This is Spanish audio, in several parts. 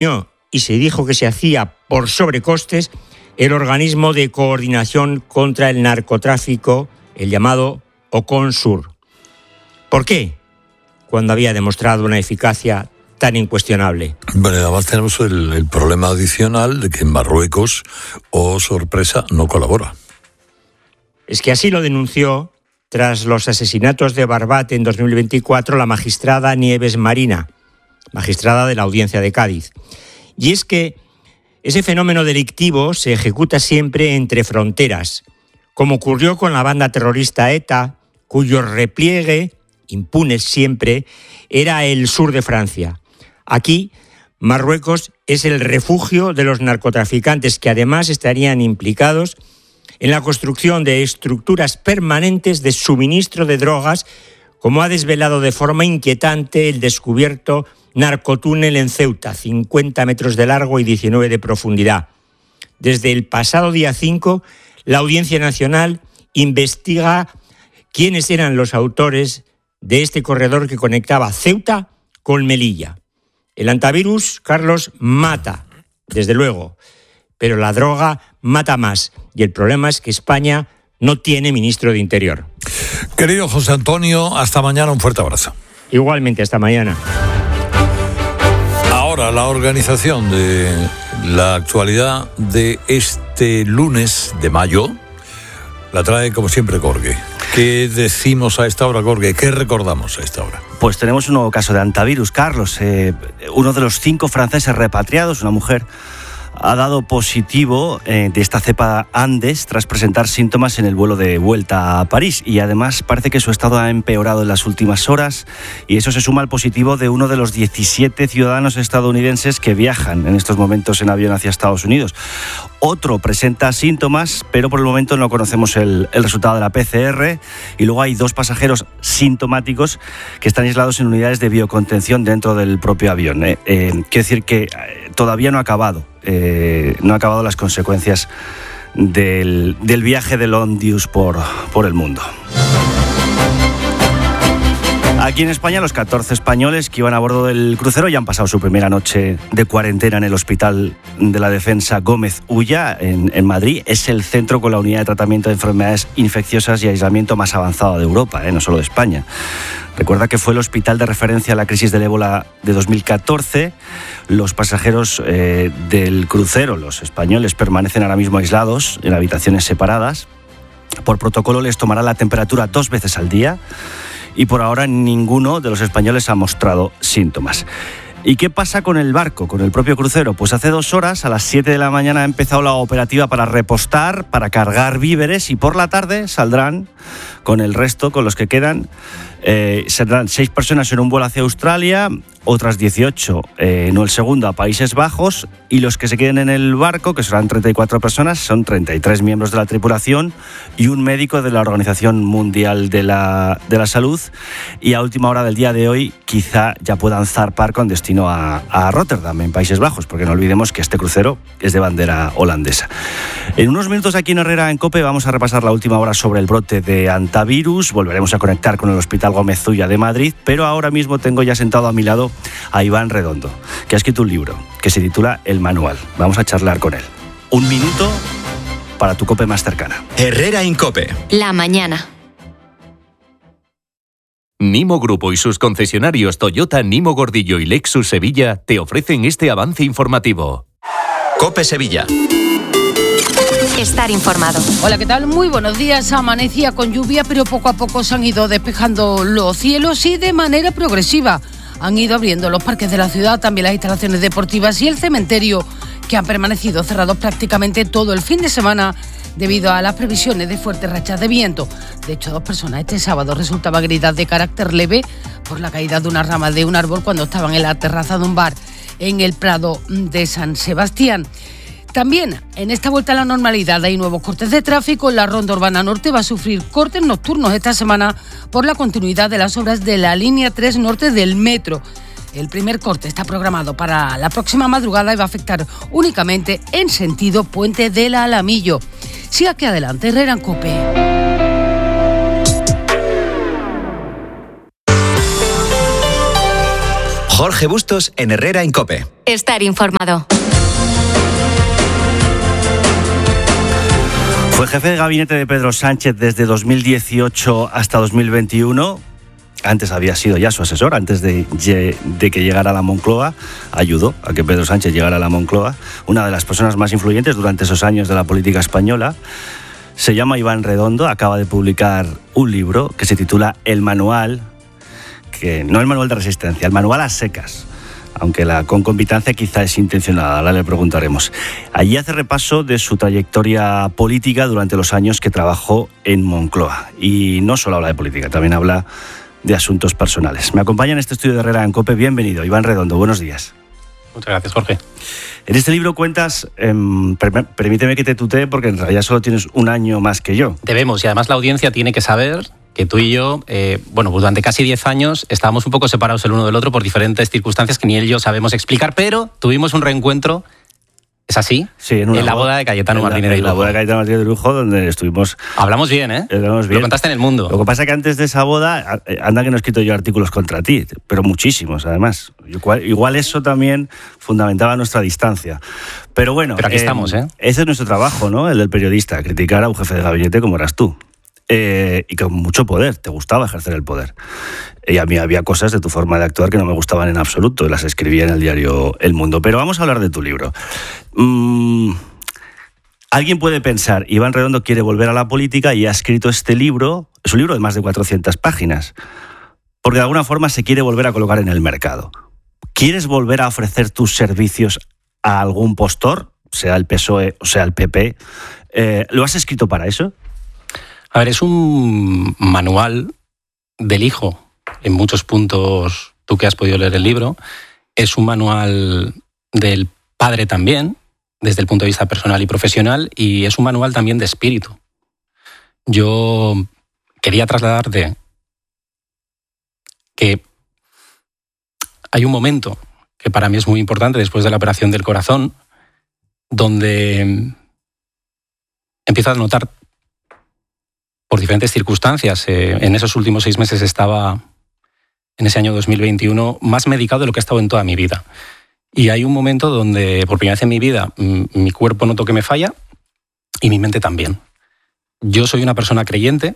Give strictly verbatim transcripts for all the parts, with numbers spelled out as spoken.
y se dijo que se hacía por sobrecostes el organismo de coordinación contra el narcotráfico, el llamado OCONSUR. ¿Por qué? Cuando había demostrado una eficacia tan incuestionable. Bueno, además tenemos el, el problema adicional de que en Marruecos, oh sorpresa, no colabora. Es que así lo denunció, tras los asesinatos de Barbate en dos mil veinticuatro, la magistrada Nieves Marina, magistrada de la Audiencia de Cádiz. Y es que ese fenómeno delictivo se ejecuta siempre entre fronteras, como ocurrió con la banda terrorista ETA, cuyo repliegue, impune siempre, era el sur de Francia. Aquí, Marruecos es el refugio de los narcotraficantes, que además estarían implicados en la construcción de estructuras permanentes de suministro de drogas, como ha desvelado de forma inquietante el descubierto narcotúnel en Ceuta, cincuenta metros de largo y diecinueve de profundidad. Desde el pasado día cinco, la Audiencia Nacional investiga quiénes eran los autores de este corredor que conectaba Ceuta con Melilla. El antivirus, Carlos, mata, desde luego, pero la droga mata más. Y el problema es que España no tiene ministro de Interior. Querido José Antonio, hasta mañana, un fuerte abrazo. Igualmente, hasta mañana. Ahora, la organización de la actualidad de este lunes de mayo la trae, como siempre, Jorge. ¿Qué decimos a esta hora, Jorge? ¿Qué recordamos a esta hora? Pues tenemos un nuevo caso de antivirus, Carlos. Eh, uno de los cinco franceses repatriados, una mujer, ha dado positivo eh, de esta cepa Andes tras presentar síntomas en el vuelo de vuelta a París, y además parece que su estado ha empeorado en las últimas horas, y eso se suma al positivo de uno de los diecisiete ciudadanos estadounidenses que viajan en estos momentos en avión hacia Estados Unidos. Otro presenta síntomas, pero por el momento no conocemos el, el resultado de la P C R, y luego hay dos pasajeros sintomáticos que están aislados en unidades de biocontención dentro del propio avión. Eh, eh, quiero decir que todavía no ha acabado, eh, no ha acabado las consecuencias del, del viaje de Londius por, por el mundo. Aquí en España, los catorce españoles que iban a bordo del crucero ya han pasado su primera noche de cuarentena en el Hospital de la Defensa Gómez Ulla, en, en Madrid. Es el centro con la unidad de tratamiento de enfermedades infecciosas y aislamiento más avanzado de Europa, ¿eh? No solo de España. Recuerda que fue el hospital de referencia a la crisis del ébola de dos mil catorce. Los pasajeros eh, del crucero, los españoles, permanecen ahora mismo aislados en habitaciones separadas. Por protocolo les tomará la temperatura dos veces al día, y por ahora ninguno de los españoles ha mostrado síntomas. ¿Y qué pasa con el barco, con el propio crucero? Pues hace dos horas, a las siete de la mañana, ha empezado la operativa para repostar, para cargar víveres, y por la tarde saldrán con el resto, con los que quedan. Eh, saldrán seis personas en un vuelo hacia Australia, otras dieciocho eh, en el segundo a Países Bajos, y los que se queden en el barco, que serán treinta y cuatro personas, son treinta y tres miembros de la tripulación y un médico de la Organización Mundial de la, de la Salud, y a última hora del día de hoy quizá ya puedan zarpar con destino a, a Rotterdam, en Países Bajos, porque no olvidemos que este crucero es de bandera holandesa. En unos minutos aquí en Herrera en COPE vamos a repasar la última hora sobre el brote de antivirus, volveremos a conectar con el Hospital Gómez Ulla de Madrid, pero ahora mismo tengo ya sentado a mi lado a Iván Redondo, que ha escrito un libro que se titula El Manual. Vamos a charlar con él. Un minuto para tu COPE más cercana. Herrera en COPE. La mañana. Nimo Grupo y sus concesionarios Toyota, Nimo Gordillo y Lexus Sevilla te ofrecen este avance informativo. COPE Sevilla. Estar informado. Hola, ¿qué tal? Muy buenos días. Amanecía con lluvia, pero poco a poco se han ido despejando los cielos y de manera progresiva. Han ido abriendo los parques de la ciudad, también las instalaciones deportivas y el cementerio, que han permanecido cerrados prácticamente todo el fin de semana debido a las previsiones de fuertes rachas de viento. De hecho, dos personas este sábado resultaban heridas de carácter leve por la caída de una rama de un árbol cuando estaban en la terraza de un bar en el Prado de San Sebastián. También en esta vuelta a la normalidad hay nuevos cortes de tráfico. La Ronda Urbana Norte va a sufrir cortes nocturnos esta semana por la continuidad de las obras de la línea tres norte del metro. El primer corte está programado para la próxima madrugada y va a afectar únicamente en sentido Puente del Alamillo. Siga aquí adelante, Herrera en COPE. Jorge Bustos en Herrera en COPE. Estar informado. Fue jefe de gabinete de Pedro Sánchez desde dos mil dieciocho hasta dos mil veintiuno. Antes había sido ya su asesor, antes de, de que llegara a la Moncloa. Ayudó a que Pedro Sánchez llegara a la Moncloa. Una de las personas más influyentes durante esos años de la política española. Se llama Iván Redondo, acaba de publicar un libro que se titula El Manual, que no el Manual de Resistencia, el Manual a secas. Aunque la concombitancia quizá es intencionada, ahora le preguntaremos. Allí hace repaso de su trayectoria política durante los años que trabajó en Moncloa. Y no solo habla de política, también habla de asuntos personales. Me acompaña en este estudio de Herrera en COPE. Bienvenido, Iván Redondo. Buenos días. Muchas gracias, Jorge. En este libro cuentas, eh, per- permíteme que te tutee porque en realidad solo tienes un año más que yo. Debemos, y además la audiencia tiene que saber que tú y yo, eh, bueno, pues durante casi diez años estábamos un poco separados el uno del otro por diferentes circunstancias que ni él y yo sabemos explicar, pero tuvimos un reencuentro, ¿es así? Sí, en, una en la boda, boda de Cayetano en la, Martínez de En Lujo. la boda de Cayetano Martínez de Lujo, donde estuvimos... Hablamos bien, ¿eh? Hablamos bien. Lo contaste en El Mundo. Lo que pasa es que antes de esa boda, anda que no he escrito yo artículos contra ti, pero muchísimos, además. Igual, igual eso también fundamentaba nuestra distancia. Pero bueno... Pero aquí eh, estamos, ¿eh? Ese es nuestro trabajo, ¿no? El del periodista, criticar a un jefe de gabinete como eras tú. Eh, y con mucho poder, te gustaba ejercer el poder. Y a mí había cosas de tu forma de actuar que no me gustaban en absoluto, y las escribía en el diario El Mundo. Pero vamos a hablar de tu libro. Mm, alguien puede pensar, Iván Redondo quiere volver a la política y ha escrito este libro, es un libro de más de cuatrocientas páginas, porque de alguna forma se quiere volver a colocar en el mercado. ¿Quieres volver a ofrecer tus servicios a algún postor, sea el P S O E o sea el P P? Eh, ¿Lo has escrito para eso? A ver, es un manual del hijo, en muchos puntos, tú que has podido leer el libro, es un manual del padre también, desde el punto de vista personal y profesional, y es un manual también de espíritu. Yo quería trasladarte que hay un momento que para mí es muy importante después de la operación del corazón, donde empiezo a notar por diferentes circunstancias. Eh, en esos últimos seis meses estaba, en ese año dos mil veintiuno, más medicado de lo que he estado en toda mi vida. Y hay un momento donde, por primera vez en mi vida, m- mi cuerpo noto que me falla y mi mente también. Yo soy una persona creyente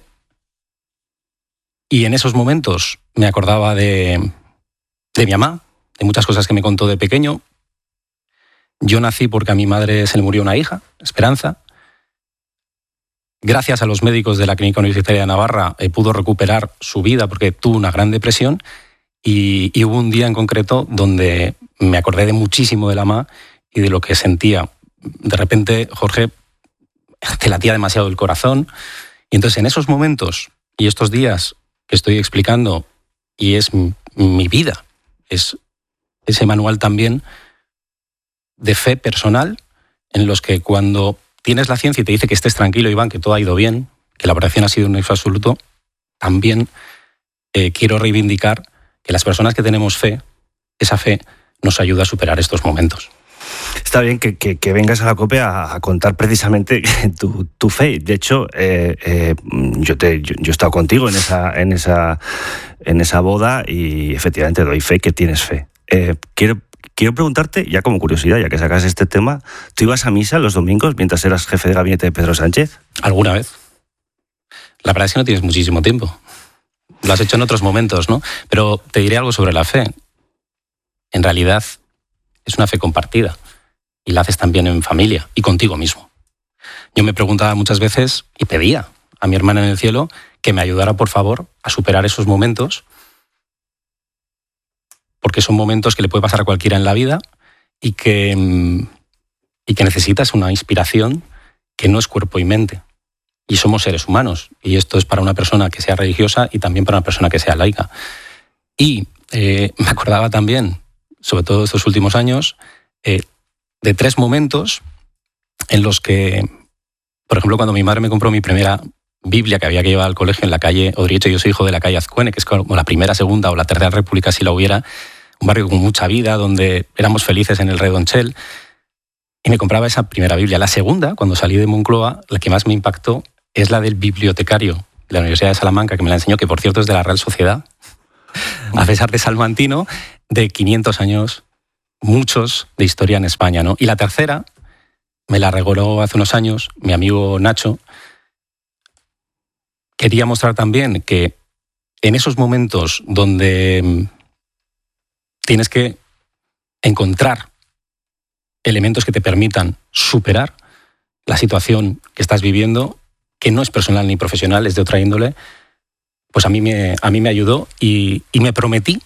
y en esos momentos me acordaba de, de mi mamá, de muchas cosas que me contó de pequeño. Yo nací porque a mi madre se le murió una hija, Esperanza. Gracias a los médicos de la Clínica Universitaria de Navarra eh, pudo recuperar su vida porque tuvo una gran depresión y, y hubo un día en concreto donde me acordé de muchísimo de la mamá y de lo que sentía. De repente, Jorge, te latía demasiado el corazón y entonces en esos momentos y estos días que estoy explicando, y es mi, mi vida, es ese manual también de fe personal en los que cuando tienes la ciencia y te dice que estés tranquilo, Iván, que todo ha ido bien, que la operación ha sido un éxito absoluto, también eh, quiero reivindicar que las personas que tenemos fe, esa fe nos ayuda a superar estos momentos. Está bien que, que, que vengas a la COPE a, a contar precisamente tu, tu fe. De hecho, eh, eh, yo, te, yo, yo he estado contigo en esa, en, esa, en esa boda y efectivamente doy fe que tienes fe. Eh, quiero Quiero preguntarte, ya como curiosidad, ya que sacas este tema, ¿tú ibas a misa los domingos mientras eras jefe de gabinete de Pedro Sánchez? ¿Alguna vez? La verdad es que no tienes muchísimo tiempo. Lo has hecho en otros momentos, ¿no? Pero te diré algo sobre la fe. En realidad es una fe compartida y la haces también en familia y contigo mismo. Yo me preguntaba muchas veces y pedía a mi hermana en el cielo que me ayudara, por favor, a superar esos momentos, porque son momentos que le puede pasar a cualquiera en la vida y que, y que necesitas una inspiración que no es cuerpo y mente. Y somos seres humanos. Y esto es para una persona que sea religiosa y también para una persona que sea laica. Y eh, me acordaba también, sobre todo estos últimos años, eh, de tres momentos en los que, por ejemplo, cuando mi madre me compró mi primera Biblia que había que llevar al colegio en la calle Odrieche, yo soy hijo de la calle Azcuene, que es como la primera, segunda o la tercera república si la hubiera, un barrio con mucha vida, donde éramos felices en el Redonchel, y me compraba esa primera Biblia. La segunda, cuando salí de Moncloa, la que más me impactó es la del bibliotecario de la Universidad de Salamanca, que me la enseñó, que por cierto es de la Real Sociedad, a pesar de salmantino, de quinientos años, muchos de historia en España, ¿no? Y la tercera me la regaló hace unos años mi amigo Nacho. Quería mostrar también que en esos momentos donde tienes que encontrar elementos que te permitan superar la situación que estás viviendo, que no es personal ni profesional, es de otra índole, pues a mí me, a mí me ayudó y, y me prometí,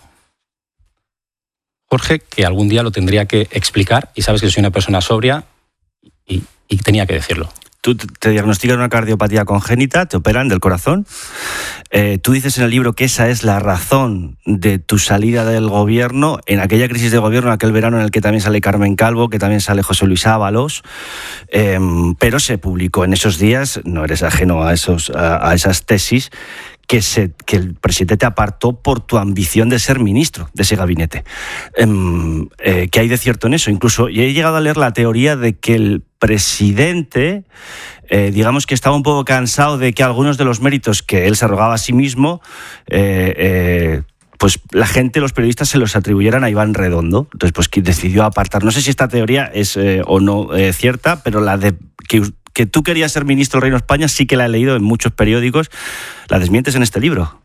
Jorge, que algún día lo tendría que explicar, y sabes que soy una persona sobria y, y tenía que decirlo. Tú te diagnostican una cardiopatía congénita, te operan del corazón. Eh, tú dices en el libro que esa es la razón de tu salida del gobierno, en aquella crisis de gobierno, en aquel verano en el que también sale Carmen Calvo, que también sale José Luis Ábalos, eh, pero se publicó en esos días, no eres ajeno a, esos, a, a esas tesis, que, se, que el presidente te apartó por tu ambición de ser ministro de ese gabinete. Eh, eh, ¿Qué hay de cierto en eso? Incluso y he llegado a leer la teoría de que el presidente, eh, digamos que estaba un poco cansado de que algunos de los méritos que él se arrogaba a sí mismo, eh, eh, pues la gente, los periodistas, se los atribuyeran a Iván Redondo. Entonces, pues que decidió apartar. No sé si esta teoría es eh, o no eh, cierta, pero la de que, que tú querías ser ministro del Reino de España sí que la he leído en muchos periódicos. La desmientes en este libro.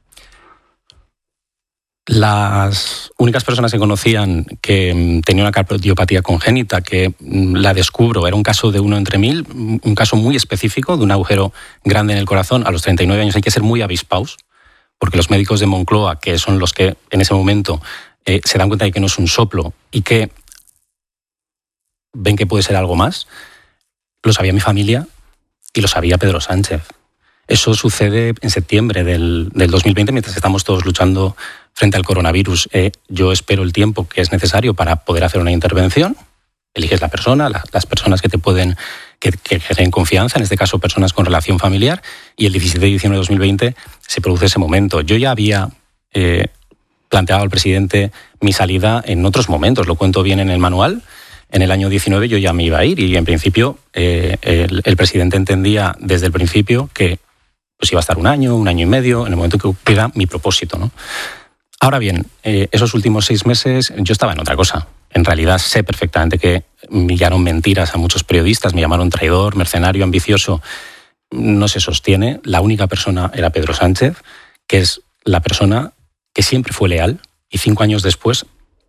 Las únicas personas que conocían que tenía una cardiopatía congénita, que la descubro, era un caso de uno entre mil, un caso muy específico de un agujero grande en el corazón. A los treinta y nueve años hay que ser muy avispaos, porque los médicos de Moncloa, que son los que en ese momento eh, se dan cuenta de que no es un soplo y que ven que puede ser algo más, lo sabía mi familia y lo sabía Pedro Sánchez. Eso sucede en septiembre del, del dos mil veinte, mientras estamos todos luchando frente al coronavirus. Eh, yo espero el tiempo que es necesario para poder hacer una intervención. Eliges la persona, la, las personas que te pueden, que, que generen confianza, en este caso personas con relación familiar, y el diecisiete de diciembre de dos mil veinte se produce ese momento. Yo ya había eh, planteado al presidente mi salida en otros momentos, lo cuento bien en el manual. En el año diecinueve yo ya me iba a ir y en principio eh, el, el presidente entendía desde el principio que pues iba a estar un año, un año y medio, en el momento que cumpliera mi propósito, ¿no? Ahora bien, eh, esos últimos seis meses yo estaba en otra cosa. En realidad sé perfectamente que me enviaron mentiras a muchos periodistas, me llamaron traidor, mercenario, ambicioso. No se sostiene. La única persona era Pedro Sánchez, que es la persona que siempre fue leal, y cinco años después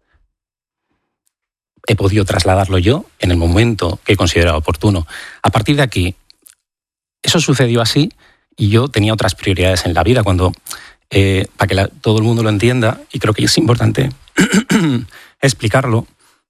he podido trasladarlo yo en el momento que he considerado oportuno. A partir de aquí, eso sucedió así. Y yo tenía otras prioridades en la vida cuando, eh, para que la, todo el mundo lo entienda, y creo que es importante explicarlo,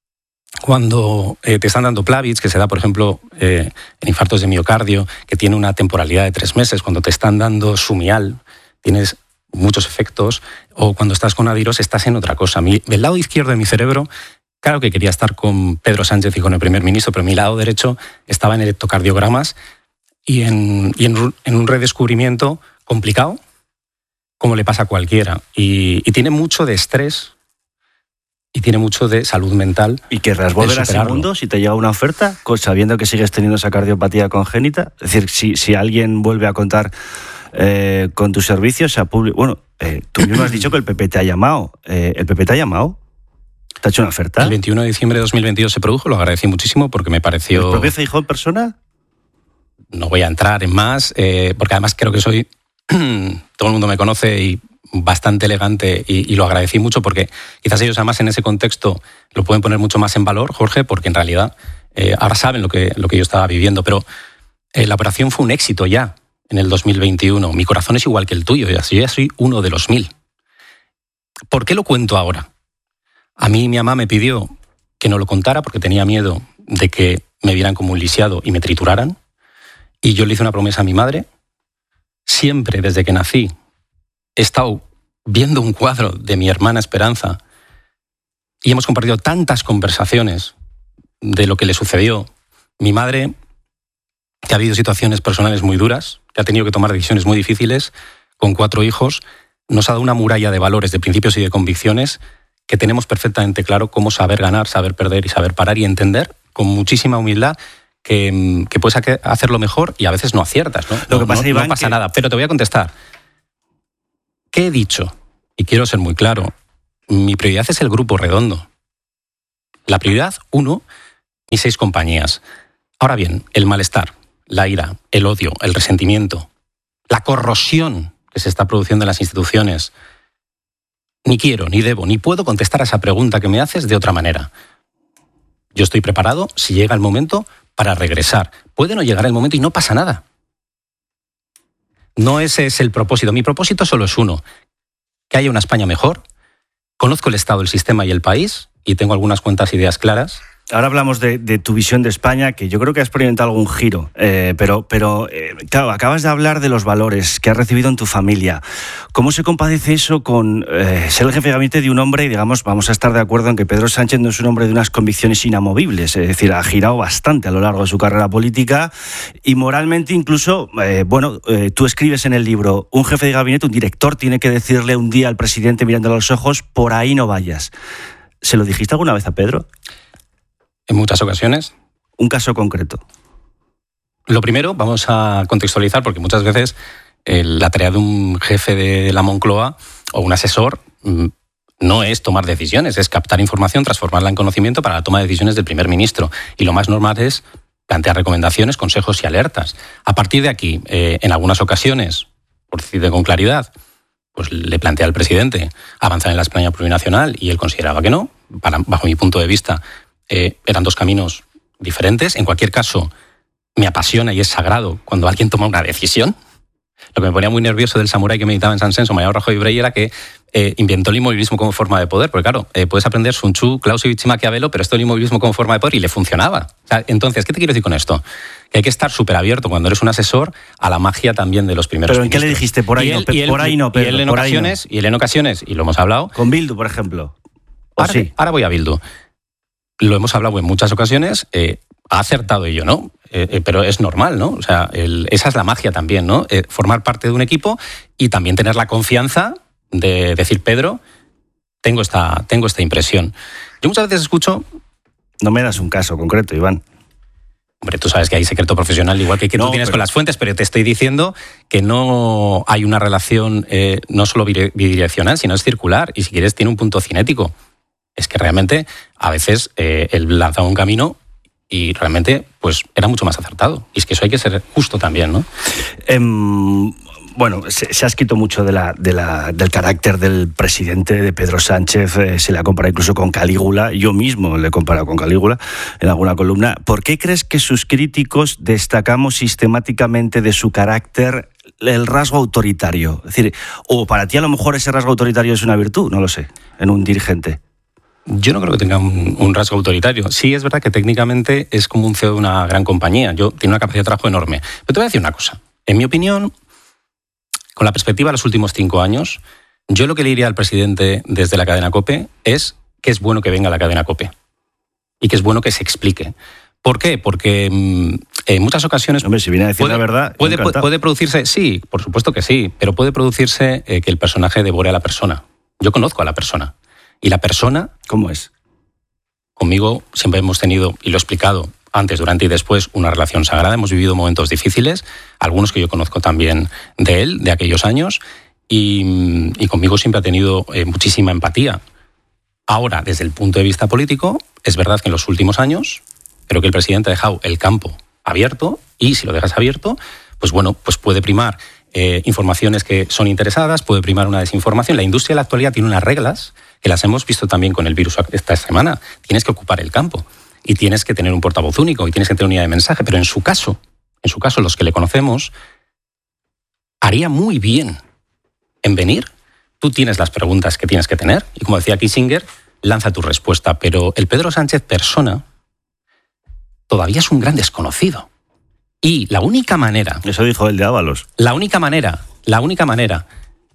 cuando eh, te están dando Plavix, que se da, por ejemplo, eh, en infartos de miocardio, que tiene una temporalidad de tres meses, cuando te están dando Sumial, tienes muchos efectos, o cuando estás con Adiros, estás en otra cosa. Mi, el lado izquierdo de mi cerebro, claro que quería estar con Pedro Sánchez y con el primer ministro, pero mi lado derecho estaba en electrocardiogramas, y en, y en, en un redescubrimiento complicado, como le pasa a cualquiera. Y, y tiene mucho de estrés y tiene mucho de salud mental. ¿Y querrás volver a ese mundo si te llega una oferta, sabiendo que sigues teniendo esa cardiopatía congénita? Es decir, si, si alguien vuelve a contar eh, con tus servicios, se publica. Bueno, eh, tú mismo has dicho que el P P te ha llamado. Eh, ¿El P P te ha llamado? ¿Te ha hecho una oferta? El veintiuno de diciembre de dos mil veintidós se produjo, lo agradecí muchísimo porque me pareció... ¿El propio Feijóo en persona? No voy a entrar en más, eh, porque además creo que soy, todo el mundo me conoce y bastante elegante y, y lo agradecí mucho porque quizás ellos además en ese contexto lo pueden poner mucho más en valor, Jorge, porque en realidad eh, ahora saben lo que, lo que yo estaba viviendo, pero eh, la operación fue un éxito ya en el dos mil veintiuno. Mi corazón es igual que el tuyo, yo ya soy uno de los mil. ¿Por qué lo cuento ahora? A mí mi mamá me pidió que no lo contara porque tenía miedo de que me vieran como un lisiado y me trituraran. Y yo le hice una promesa a mi madre. Siempre, desde que nací, he estado viendo un cuadro de mi hermana Esperanza y hemos compartido tantas conversaciones de lo que le sucedió. Mi madre, que ha habido situaciones personales muy duras, que ha tenido que tomar decisiones muy difíciles, con cuatro hijos, nos ha dado una muralla de valores, de principios y de convicciones que tenemos perfectamente claro cómo saber ganar, saber perder y saber parar y entender con muchísima humildad Que, que puedes hacerlo mejor y a veces no aciertas, ¿no? Lo que pasa, no, Iván, no pasa que... nada, pero te voy a contestar. ¿Qué he dicho? Y quiero ser muy claro. mi prioridad es el grupo redondo. La prioridad, uno, mis seis compañías. Ahora bien, el malestar, la ira, el odio, el resentimiento, la corrosión que se está produciendo en las instituciones. Ni quiero, ni debo, ni puedo contestar a esa pregunta que me haces de otra manera. Yo estoy preparado, si llega el momento, para regresar. Puede no llegar el momento y no pasa nada. No ese es el propósito. Mi propósito solo es uno, que haya una España mejor. Conozco el Estado, el sistema y el país y tengo algunas cuantas ideas claras. Ahora hablamos de, de tu visión de España, que yo creo que has experimentado algún giro, eh, pero, pero eh, claro, acabas de hablar de los valores que has recibido en tu familia. ¿Cómo se compadece eso con eh, ser el jefe de gabinete de un hombre? Y digamos, vamos a estar de acuerdo en que Pedro Sánchez no es un hombre de unas convicciones inamovibles, es decir, ha girado bastante a lo largo de su carrera política y moralmente incluso, eh, bueno, eh, tú escribes en el libro, un jefe de gabinete, un director, tiene que decirle un día al presidente mirándole a los ojos, por ahí no vayas. ¿Se lo dijiste alguna vez a Pedro? En muchas ocasiones. Un caso concreto. Lo primero, vamos a contextualizar, porque muchas veces eh, la tarea de un jefe de la Moncloa o un asesor mm, no es tomar decisiones, es captar información, transformarla en conocimiento para la toma de decisiones del primer ministro. Y lo más normal es plantear recomendaciones, consejos y alertas. A partir de aquí, eh, en algunas ocasiones, por decirte con claridad, pues le plantea al presidente avanzar en la España plurinacional y él consideraba que no. Para, bajo mi punto de vista, Eh, eran dos caminos diferentes. En cualquier caso, me apasiona y es sagrado cuando alguien toma una decisión. Lo que me ponía muy nervioso del samurái que meditaba en San Senso, Mariano Rajoy Brey, era que eh, inventó el inmovilismo como forma de poder. Porque claro, eh, puedes aprender Sun Tzu, Clausewitz y Maquiavelo, pero esto el inmovilismo como forma de poder y le funcionaba. O sea, entonces, ¿qué te quiero decir con esto? Que hay que estar súper abierto cuando eres un asesor a la magia también de los primeros ¿Pero en ministros. qué le dijiste? Por ahí, y no, él, y él, por ahí no, Pedro, y él en por ocasiones, ahí no. y él en ocasiones, y lo hemos hablado. Con Bildu, por ejemplo. ¿O Ahora, sí? ahora voy a Bildu. Lo hemos hablado en muchas ocasiones, eh, ha acertado ello, ¿no? Eh, eh, pero es normal, ¿no? O sea, el, esa es la magia también, ¿no? Eh, formar parte de un equipo y también tener la confianza de decir, Pedro, tengo esta, tengo esta impresión. Yo muchas veces escucho... No me das un caso concreto, Iván. Hombre, tú sabes que hay secreto profesional, igual que, que no, tú tienes pero... con las fuentes, pero te estoy diciendo que no hay una relación eh, no solo bidireccional, sino es circular y si quieres tiene un punto cinético. Es que realmente a veces eh, él lanzaba un camino y realmente pues era mucho más acertado. Y es que eso hay que ser justo también, ¿no? Eh, bueno, se, se ha escrito mucho de la, de la, del carácter del presidente, de Pedro Sánchez, eh, se le ha comparado incluso con Calígula, yo mismo le he comparado con Calígula en alguna columna. ¿Por qué crees que sus críticos destacamos sistemáticamente de su carácter el rasgo autoritario? Es decir, o para ti a lo mejor ese rasgo autoritario es una virtud, no lo sé, en un dirigente. Yo no creo que tenga un, un rasgo autoritario. Sí, es verdad que técnicamente es como un C E O de una gran compañía. Yo tiene una capacidad de trabajo enorme. Pero te voy a decir una cosa. En mi opinión, con la perspectiva de los últimos cinco años, yo lo que le diría al presidente desde la cadena COPE es que es bueno que venga la cadena COPE y que es bueno que se explique. ¿Por qué? Porque mm, en muchas ocasiones... Hombre, si viene a decir puede, la verdad... Puede, puede producirse, sí, por supuesto que sí, pero puede producirse eh, que el personaje devore a la persona. Yo conozco a la persona. Y la persona... ¿Cómo es? Conmigo siempre hemos tenido, y lo he explicado antes, durante y después, una relación sagrada. Hemos vivido momentos difíciles, algunos que yo conozco también de él, de aquellos años, y, y conmigo siempre ha tenido eh, muchísima empatía. Ahora, desde el punto de vista político, es verdad que en los últimos años creo que el presidente ha dejado el campo abierto, y si lo dejas abierto, pues bueno, pues puede primar eh, informaciones que son interesadas, puede primar una desinformación. La industria de la actualidad tiene unas reglas que las hemos visto también con el virus esta semana. Tienes que ocupar el campo y tienes que tener un portavoz único y tienes que tener unidad de mensaje, pero en su caso, en su caso, los que le conocemos, haría muy bien en venir. Tú tienes las preguntas que tienes que tener y, como decía Kissinger, lanza tu respuesta, pero el Pedro Sánchez persona todavía es un gran desconocido. Y la única manera... Eso dijo el de Ábalos. La única manera, la única manera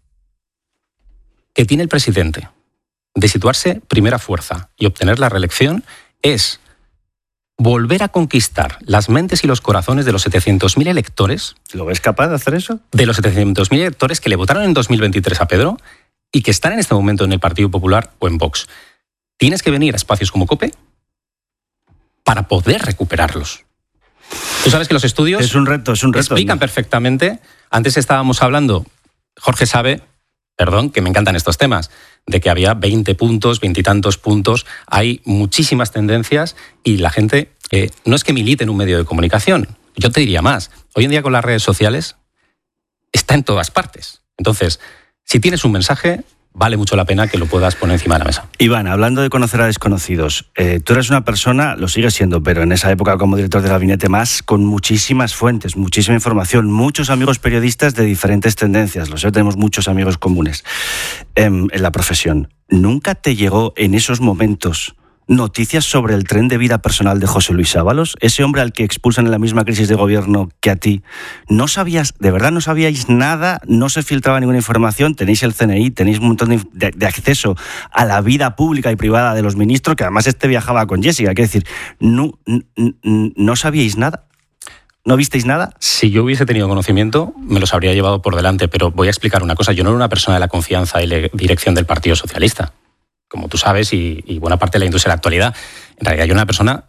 que tiene el presidente de situarse primera fuerza y obtener la reelección es volver a conquistar las mentes y los corazones de los setecientos mil electores. ¿Lo ves capaz de hacer eso? De los setecientos mil electores que le votaron en dos mil veintitrés a Pedro y que están en este momento en el Partido Popular o en Vox. Tienes que venir a espacios como COPE para poder recuperarlos. Tú sabes que los estudios es un reto, es un reto, explican ¿no? perfectamente. Antes estábamos hablando, Jorge sabe perdón, que me encantan estos temas, de que había veinte puntos, veintitantos puntos, hay muchísimas tendencias y la gente eh, no es que milite en un medio de comunicación. Yo te diría más, hoy en día con las redes sociales está en todas partes. Entonces, si tienes un mensaje, vale mucho la pena que lo puedas poner encima de la mesa. Iván, hablando de conocer a desconocidos, eh, tú eres una persona, lo sigues siendo, pero en esa época como director de gabinete más, con muchísimas fuentes, muchísima información, muchos amigos periodistas de diferentes tendencias, lo sé, tenemos muchos amigos comunes eh, en la profesión. ¿Nunca te llegó en esos momentos noticias sobre el tren de vida personal de José Luis Ábalos, ese hombre al que expulsan en la misma crisis de gobierno que a ti? ¿No sabías, de verdad no sabíais nada? ¿No se filtraba ninguna información? Tenéis el C N I, tenéis un montón de, de, de acceso a la vida pública y privada de los ministros, que además este viajaba con Jessica. Quiero decir, ¿no, no, no sabíais nada? ¿No visteis nada? Si yo hubiese tenido conocimiento, me los habría llevado por delante, pero voy a explicar una cosa. Yo no era una persona de la confianza y la dirección del Partido Socialista, como tú sabes, y, y buena parte de la industria de la actualidad. En realidad yo era una persona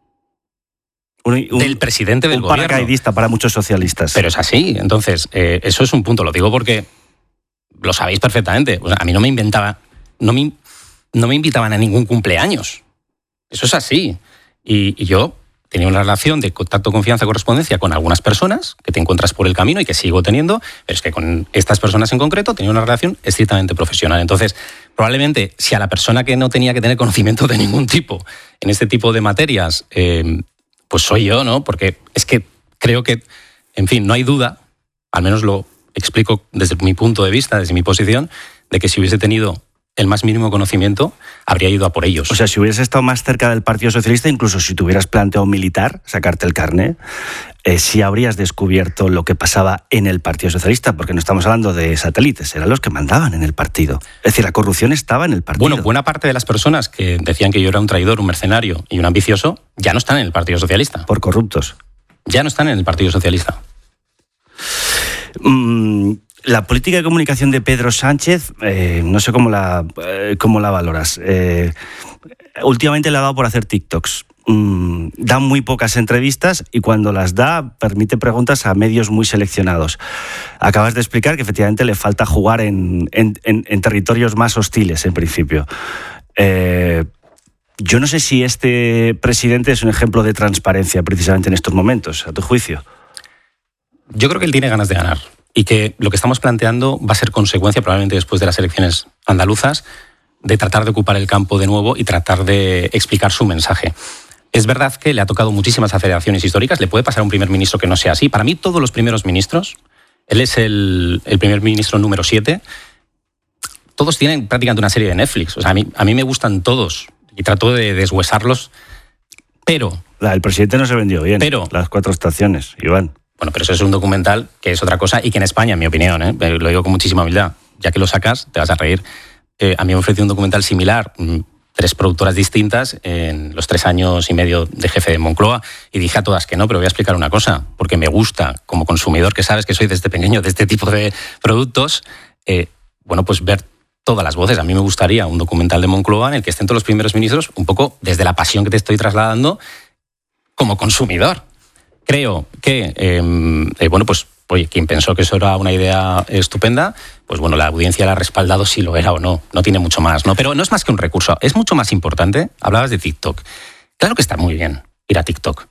un, un, del presidente del un gobierno. Un paracaidista para muchos socialistas. Pero es así. Entonces, eh, eso es un punto. Lo digo porque lo sabéis perfectamente. O sea, a mí no me inventaba, no me, no me invitaban a ningún cumpleaños. Eso es así. Y, y yo tenía una relación de contacto, confianza, correspondencia con algunas personas que te encuentras por el camino y que sigo teniendo, pero es que con estas personas en concreto tenía una relación estrictamente profesional. Entonces, probablemente, si a la persona que no tenía que tener conocimiento de ningún tipo en este tipo de materias, eh, pues soy yo, ¿no? Porque es que creo que, en fin, no hay duda, al menos lo explico desde mi punto de vista, desde mi posición, de que si hubiese tenido el más mínimo conocimiento, habría ido a por ellos. O sea, si hubieras estado más cerca del Partido Socialista, incluso si te hubieras planteado militar, sacarte el carné, eh, sí habrías descubierto lo que pasaba en el Partido Socialista, porque no estamos hablando de satélites, eran los que mandaban en el partido. Es decir, la corrupción estaba en el partido. Bueno, buena parte de las personas que decían que yo era un traidor, un mercenario y un ambicioso, ya no están en el Partido Socialista. Por corruptos. Ya no están en el Partido Socialista. Mm, la política de comunicación de Pedro Sánchez, eh, no sé cómo la, eh, cómo la valoras. Eh, últimamente le ha dado por hacer TikToks. Mm, da muy pocas entrevistas y cuando las da permite preguntas a medios muy seleccionados. Acabas de explicar que efectivamente le falta jugar en, en, en, en territorios más hostiles en principio. Eh, yo no sé si este presidente es un ejemplo de transparencia precisamente en estos momentos, a tu juicio. Yo creo que él tiene ganas de ganar y que lo que estamos planteando va a ser consecuencia, probablemente después de las elecciones andaluzas, de tratar de ocupar el campo de nuevo y tratar de explicar su mensaje. Es verdad que le ha tocado muchísimas aceleraciones históricas, le puede pasar a un primer ministro que no sea así. Para mí, todos los primeros ministros, él es el, el primer ministro número siete, todos tienen prácticamente una serie de Netflix. O sea, a mí, a mí me gustan todos y trato de deshuesarlos, pero... La del presidente no se vendió bien, pero, las cuatro estaciones, Iván. Bueno, pero eso es un documental que es otra cosa y que en España, en mi opinión, ¿eh? lo digo con muchísima humildad, ya que lo sacas, te vas a reír. Eh, a mí me ofreció un documental similar, tres productoras distintas, en los tres años y medio de jefe de Moncloa, y dije a todas que no, pero voy a explicar una cosa, porque me gusta, como consumidor, que sabes que soy desde pequeño de este tipo de productos, eh, bueno, pues ver todas las voces. A mí me gustaría un documental de Moncloa en el que estén todos los primeros ministros, un poco desde la pasión que te estoy trasladando como consumidor. Creo que, eh, eh, bueno, pues, oye, quien pensó que eso era una idea estupenda, pues bueno, la audiencia la ha respaldado si lo era o no. No tiene mucho más, ¿no? Pero no es más que un recurso. Es mucho más importante. Hablabas de TikTok. Claro que está muy bien ir a TikTok.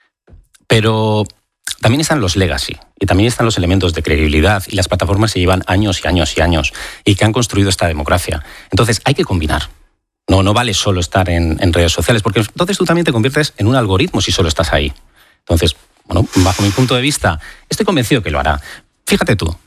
Pero también están los legacy y también están los elementos de credibilidad y las plataformas que llevan años y años y años y que han construido esta democracia. Entonces, hay que combinar. No, no vale solo estar en, en redes sociales, porque entonces tú también te conviertes en un algoritmo si solo estás ahí. Entonces, bueno, bajo mi punto de vista, estoy convencido que lo hará. Fíjate tú,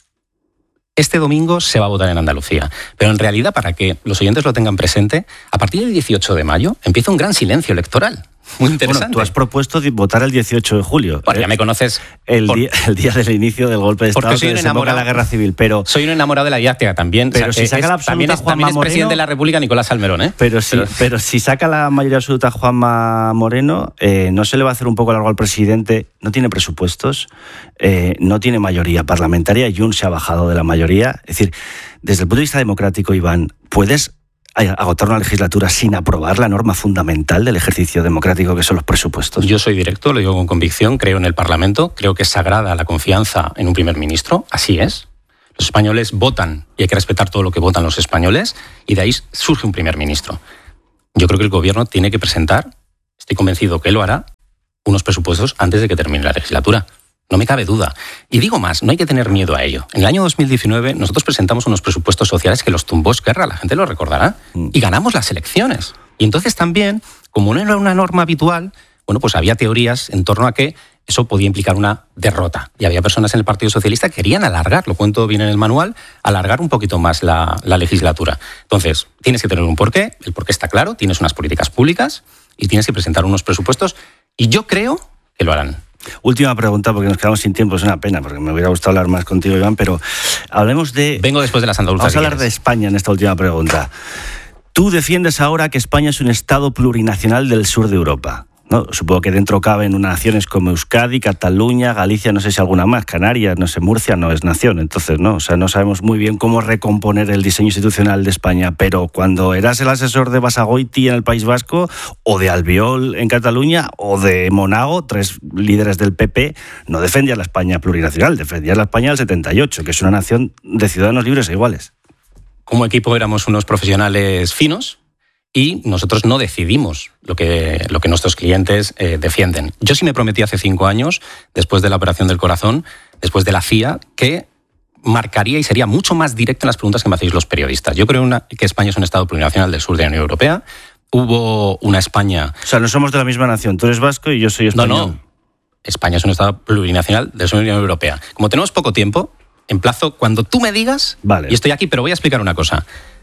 este domingo se va a votar en Andalucía, pero en realidad, para que los oyentes lo tengan presente, a partir del dieciocho de mayo empieza un gran silencio electoral. Muy interesante. Bueno, tú has propuesto votar el dieciocho de julio. Bueno, ya me conoces. El, por... día, el día del inicio del golpe de Estado, porque soy que un enamorado de la guerra civil, pero... Soy un enamorado de la didáctica también. Pero o sea, si saca es, la absoluta también es, Juanma también es Moreno, presidente de la República Nicolás Salmerón, ¿eh? Pero si, pero... pero si saca la mayoría absoluta Juanma Moreno, eh, ¿no se le va a hacer un poco largo al presidente? No tiene presupuestos, eh, no tiene mayoría parlamentaria, Junts se ha bajado de la mayoría. Es decir, desde el punto de vista democrático, Iván, ¿puedes agotar una legislatura sin aprobar la norma fundamental del ejercicio democrático que son los presupuestos? Yo soy directo, lo digo con convicción, creo en el Parlamento, creo que es sagrada la confianza en un primer ministro, así es. Los españoles votan y hay que respetar todo lo que votan los españoles y de ahí surge un primer ministro. Yo creo que el gobierno tiene que presentar, estoy convencido que lo hará, unos presupuestos antes de que termine la legislatura. No me cabe duda. Y digo más, no hay que tener miedo a ello. En el año dos mil diecinueve nosotros presentamos unos presupuestos sociales que los tumbó Esquerra, la gente lo recordará, y ganamos las elecciones. Y entonces también, como no era una norma habitual, bueno, pues había teorías en torno a que eso podía implicar una derrota. Y había personas en el Partido Socialista que querían alargar, lo cuento bien en el manual, alargar un poquito más la, la legislatura. Entonces, tienes que tener un porqué, el porqué está claro, tienes unas políticas públicas y tienes que presentar unos presupuestos y yo creo que lo harán. Última pregunta, porque nos quedamos sin tiempo, es una pena, porque me hubiera gustado hablar más contigo, Iván, pero hablemos de... Vengo después de las andaluzas. Vamos a hablar de España en esta última pregunta. Tú defiendes ahora que España es un Estado plurinacional del sur de Europa, ¿no? Supongo que dentro caben naciones como Euskadi, Cataluña, Galicia, no sé si alguna más, Canarias, no sé, Murcia no es nación, entonces no, o sea, no sabemos muy bien cómo recomponer el diseño institucional de España, pero cuando eras el asesor de Basagoiti en el País Vasco, o de Albiol en Cataluña, o de Monago, tres líderes del P P, no defendías la España plurinacional, defendías la España del setenta y ocho, que es una nación de ciudadanos libres e iguales. Como equipo éramos unos profesionales finos, y nosotros no decidimos lo que, lo que nuestros clientes eh, defienden. Yo sí me prometí hace cinco años, después de la operación del corazón, después de la C I A, que marcaría y sería mucho más directo en las preguntas que me hacéis los periodistas. Yo creo una, que España es un Estado plurinacional del sur de la Unión Europea. Hubo una España... O sea, no somos de la misma nación. Tú eres vasco y yo soy español. No, no. España es un Estado plurinacional del sur de la Unión Europea. Como tenemos poco tiempo, emplazo cuando tú me digas, vale. Y estoy aquí, pero voy a explicar una cosa.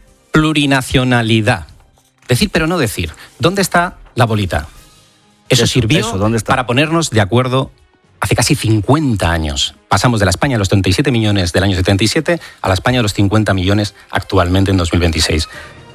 Plurinacionalidad. Decir pero no decir. ¿Dónde está la bolita? Eso, eso sirvió eso, ¿dónde está? Para ponernos de acuerdo hace casi cincuenta años. Pasamos de la España de los treinta y siete millones del año setenta y siete a la España de los cincuenta millones actualmente en dos mil veintiséis.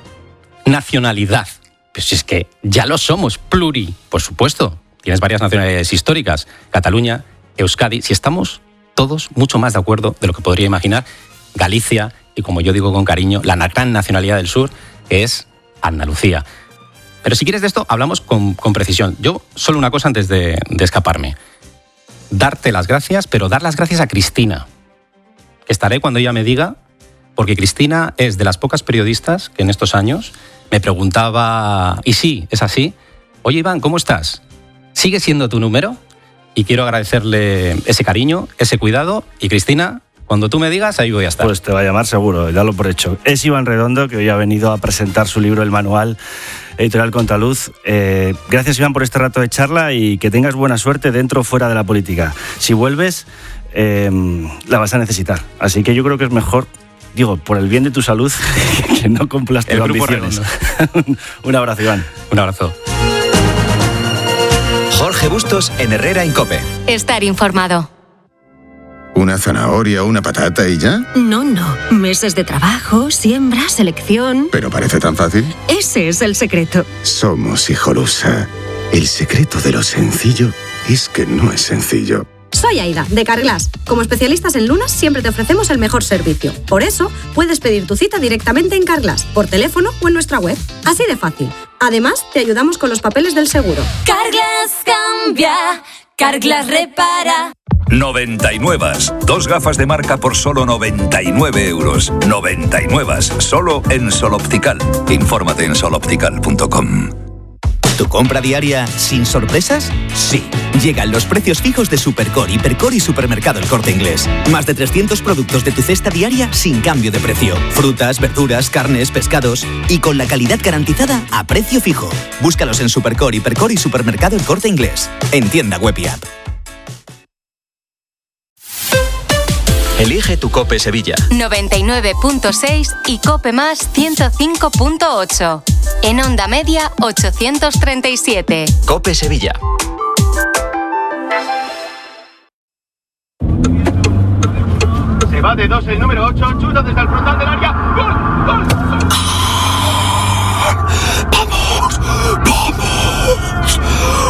Nacionalidad. Pues si es que ya lo somos. Pluri, por supuesto. Tienes varias nacionalidades históricas. Cataluña, Euskadi. Si estamos todos mucho más de acuerdo de lo que podría imaginar. Galicia y, como yo digo con cariño, la gran nacionalidad del sur, que es Andalucía. Pero si quieres de esto, hablamos con, con precisión. Yo, solo una cosa antes de, de escaparme. Darte las gracias, pero dar las gracias a Cristina. Estaré cuando ella me diga, porque Cristina es de las pocas periodistas que en estos años me preguntaba, y sí, es así, oye Iván, ¿cómo estás? ¿Sigue siendo tu número? Y quiero agradecerle ese cariño, ese cuidado, y Cristina... Cuando tú me digas, ahí voy a estar. Pues te va a llamar seguro, ya lo por hecho. Es Iván Redondo, que hoy ha venido a presentar su libro El Manual, editorial Contraluz. Eh, gracias, Iván, por este rato de charla y que tengas buena suerte dentro o fuera de la política. Si vuelves, eh, la vas a necesitar. Así que yo creo que es mejor, digo, por el bien de tu salud, que no cumplas tus ambiciones. Un abrazo, Iván. Un abrazo. Jorge Bustos en Herrera en COPE. Estar informado. ¿Una zanahoria o una patata y ya? No, no. Meses de trabajo, siembra, selección... ¿Pero parece tan fácil? Ese es el secreto. Somos Hijolusa. El secreto de lo sencillo es que no es sencillo. Soy Aida, de Carglass. Como especialistas en lunas, siempre te ofrecemos el mejor servicio. Por eso, puedes pedir tu cita directamente en Carglass, por teléfono o en nuestra web. Así de fácil. Además, te ayudamos con los papeles del seguro. Carglass cambia, Carglass repara. noventa y nueve. Dos gafas de marca por solo noventa y nueve euros. noventa y nueve. Solo en Sol Optical. Infórmate en sol optical punto com. ¿Tu compra diaria sin sorpresas? Sí. Llegan los precios fijos de Supercore, Hipercore y Supermercado El Corte Inglés. Más de trescientos productos de tu cesta diaria sin cambio de precio. Frutas, verduras, carnes, pescados y con la calidad garantizada a precio fijo. Búscalos en Supercore, Hipercore y Supermercado El Corte Inglés. En tienda web y app. Elige tu COPE Sevilla. noventa y nueve punto seis y COPE más ciento cinco punto ocho. En onda media ochocientos treinta y siete. COPE Sevilla. Se va de dos el número ocho, chuta desde el frontal del área. ¡Gol! ¡Gol! ¡Vamos! ¡Vamos!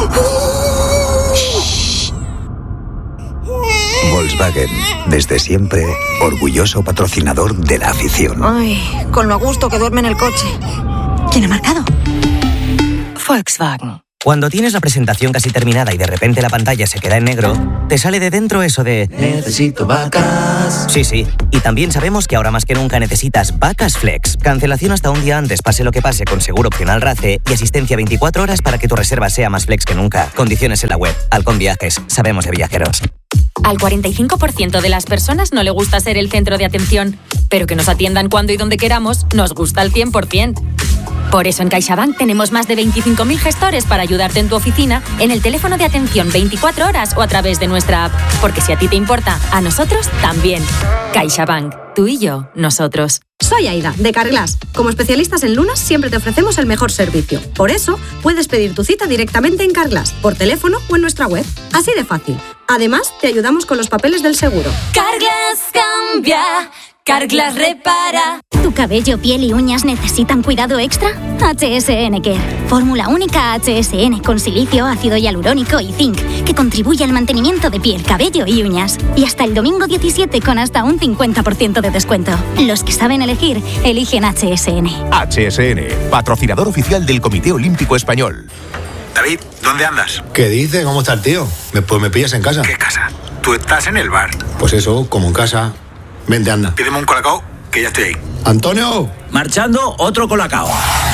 Volkswagen, desde siempre, orgulloso patrocinador de la afición. Ay, con lo a gusto que duerme en el coche. ¿Quién ha marcado? Volkswagen. Cuando tienes la presentación casi terminada y de repente la pantalla se queda en negro, te sale de dentro eso de necesito vacas. Sí, sí. Y también sabemos que ahora más que nunca necesitas Vacas Flex. Cancelación hasta un día antes, pase lo que pase, con seguro opcional RACE y asistencia veinticuatro horas para que tu reserva sea más flex que nunca. Condiciones en la web. Halcón Viajes. Sabemos de viajeros. Al cuarenta y cinco por ciento de las personas no le gusta ser el centro de atención, pero que nos atiendan cuando y donde queramos nos gusta al cien por ciento. Por eso en CaixaBank tenemos más de veinticinco mil gestores para ayudarte en tu oficina, en el teléfono de atención veinticuatro horas o a través de nuestra app. Porque si a ti te importa, a nosotros también. CaixaBank. Tú y yo, nosotros. Soy Aida, de Carglass. Como especialistas en lunas, siempre te ofrecemos el mejor servicio. Por eso, puedes pedir tu cita directamente en Carglass, por teléfono o en nuestra web. Así de fácil. Además, te ayudamos con los papeles del seguro. Carglass cambia, Carglass repara. ¿Tu cabello, piel y uñas necesitan cuidado extra? H S N Care. Fórmula única H S N con silicio, ácido hialurónico y zinc, que contribuye al mantenimiento de piel, cabello y uñas. Y hasta el domingo diecisiete con hasta un cincuenta por ciento de descuento. Los que saben elegir, eligen H S N. H S N, patrocinador oficial del Comité Olímpico Español. David, ¿dónde andas? ¿Qué dice? ¿Cómo está el tío? Me- Pues me pillas en casa. ¿Qué casa? Tú estás en el bar. Pues eso, como en casa. Vente, anda. Pídeme un colacao, que ya estoy ahí. ¡Antonio! Marchando, otro colacao.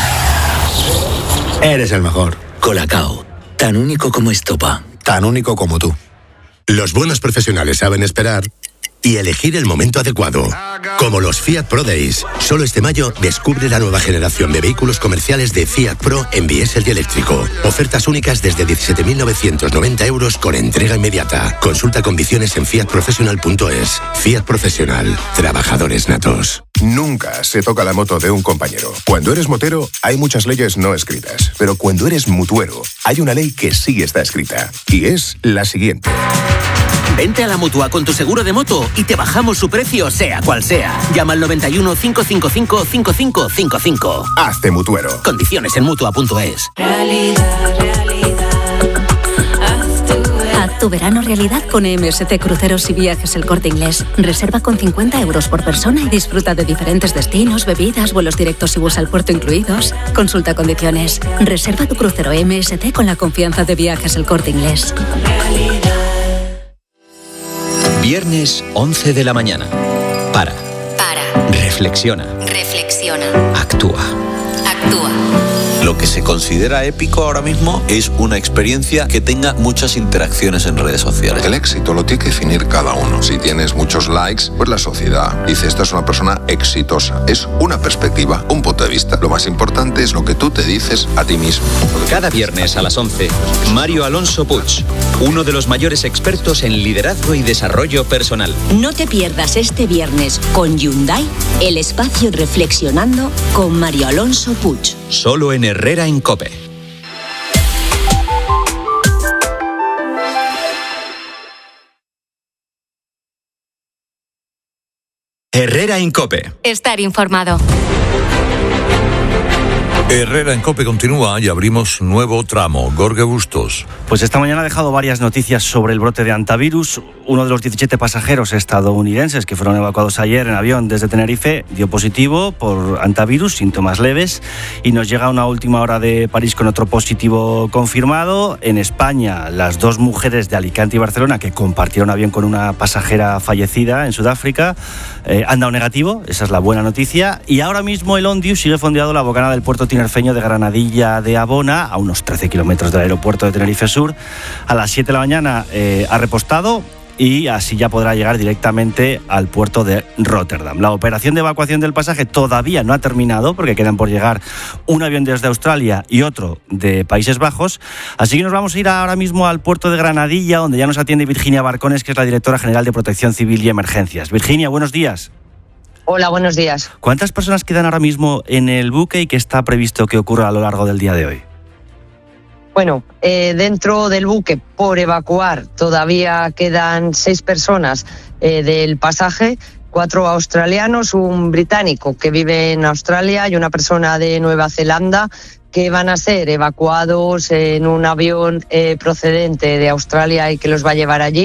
Eres el mejor. Colacao, tan único como estopa. Tan único como tú. Los buenos profesionales saben esperar y elegir el momento adecuado. Como los Fiat Pro Days. Solo este mayo descubre la nueva generación de vehículos comerciales de Fiat Pro en diésel y eléctrico. Ofertas únicas desde diecisiete mil novecientos noventa euros con entrega inmediata. Consulta condiciones en fiat professional punto es. Fiat Profesional. Trabajadores natos. Nunca se toca la moto de un compañero. Cuando eres motero, hay muchas leyes no escritas. Pero cuando eres mutuero, hay una ley que sí está escrita. Y es la siguiente. Vente a la Mutua con tu seguro de moto y te bajamos su precio, sea cual sea. Llama al noventa y uno, cinco cinco cinco, cinco cinco cinco cinco. Hazte mutuero. Condiciones en mutua punto es. Realidad, realidad. Haz tu, Haz tu verano realidad con M S C Cruceros y Viajes El Corte Inglés. Reserva con cincuenta euros por persona y disfruta de diferentes destinos, bebidas, vuelos directos y bus al puerto incluidos. Consulta condiciones. Reserva tu crucero M S C con la confianza de Viajes El Corte Inglés. Viernes once de la mañana. Para. Para. Reflexiona. Reflexiona. Actúa. Actúa. Lo que se considera épico ahora mismo es una experiencia que tenga muchas interacciones en redes sociales. El éxito lo tiene que definir cada uno. Si tienes muchos likes, pues la sociedad dice esta es una persona exitosa. Es una perspectiva, un punto de vista. Lo más importante es lo que tú te dices a ti mismo. Cada viernes a las once, Mario Alonso Puig, uno de los mayores expertos en liderazgo y desarrollo personal. No te pierdas este viernes con Hyundai el espacio Reflexionando con Mario Alonso Puig. Solo en Herrera en COPE. Herrera en COPE. Estar informado. Herrera en COPE continúa y abrimos nuevo tramo. Jorge Bustos. Pues esta mañana ha dejado varias noticias sobre el brote de hantavirus. Uno de los diecisiete pasajeros estadounidenses que fueron evacuados ayer en avión desde Tenerife dio positivo por hantavirus, síntomas leves. Y nos llega una última hora de París con otro positivo confirmado. En España, las dos mujeres de Alicante y Barcelona que compartieron avión con una pasajera fallecida en Sudáfrica eh, han dado negativo. Esa es la buena noticia. Y ahora mismo el Ondius sigue fondeado la bocana del puerto tinerfeño de Granadilla de Abona, a unos trece kilómetros del aeropuerto de Tenerife Sur. A las siete de la mañana eh, ha repostado y así ya podrá llegar directamente al puerto de Rotterdam. La operación de evacuación del pasaje todavía no ha terminado porque quedan por llegar un avión desde Australia y otro de Países Bajos. Así que nos vamos a ir ahora mismo al puerto de Granadilla, donde ya nos atiende Virginia Barcones, que es la directora general de Protección Civil y Emergencias. Virginia, buenos días. Hola, buenos días. ¿Cuántas personas quedan ahora mismo en el buque y qué está previsto que ocurra a lo largo del día de hoy? Bueno, eh, dentro del buque por evacuar todavía quedan seis personas eh, del pasaje, cuatro australianos, un británico que vive en Australia y una persona de Nueva Zelanda que van a ser evacuados en un avión eh, procedente de Australia y que los va a llevar allí.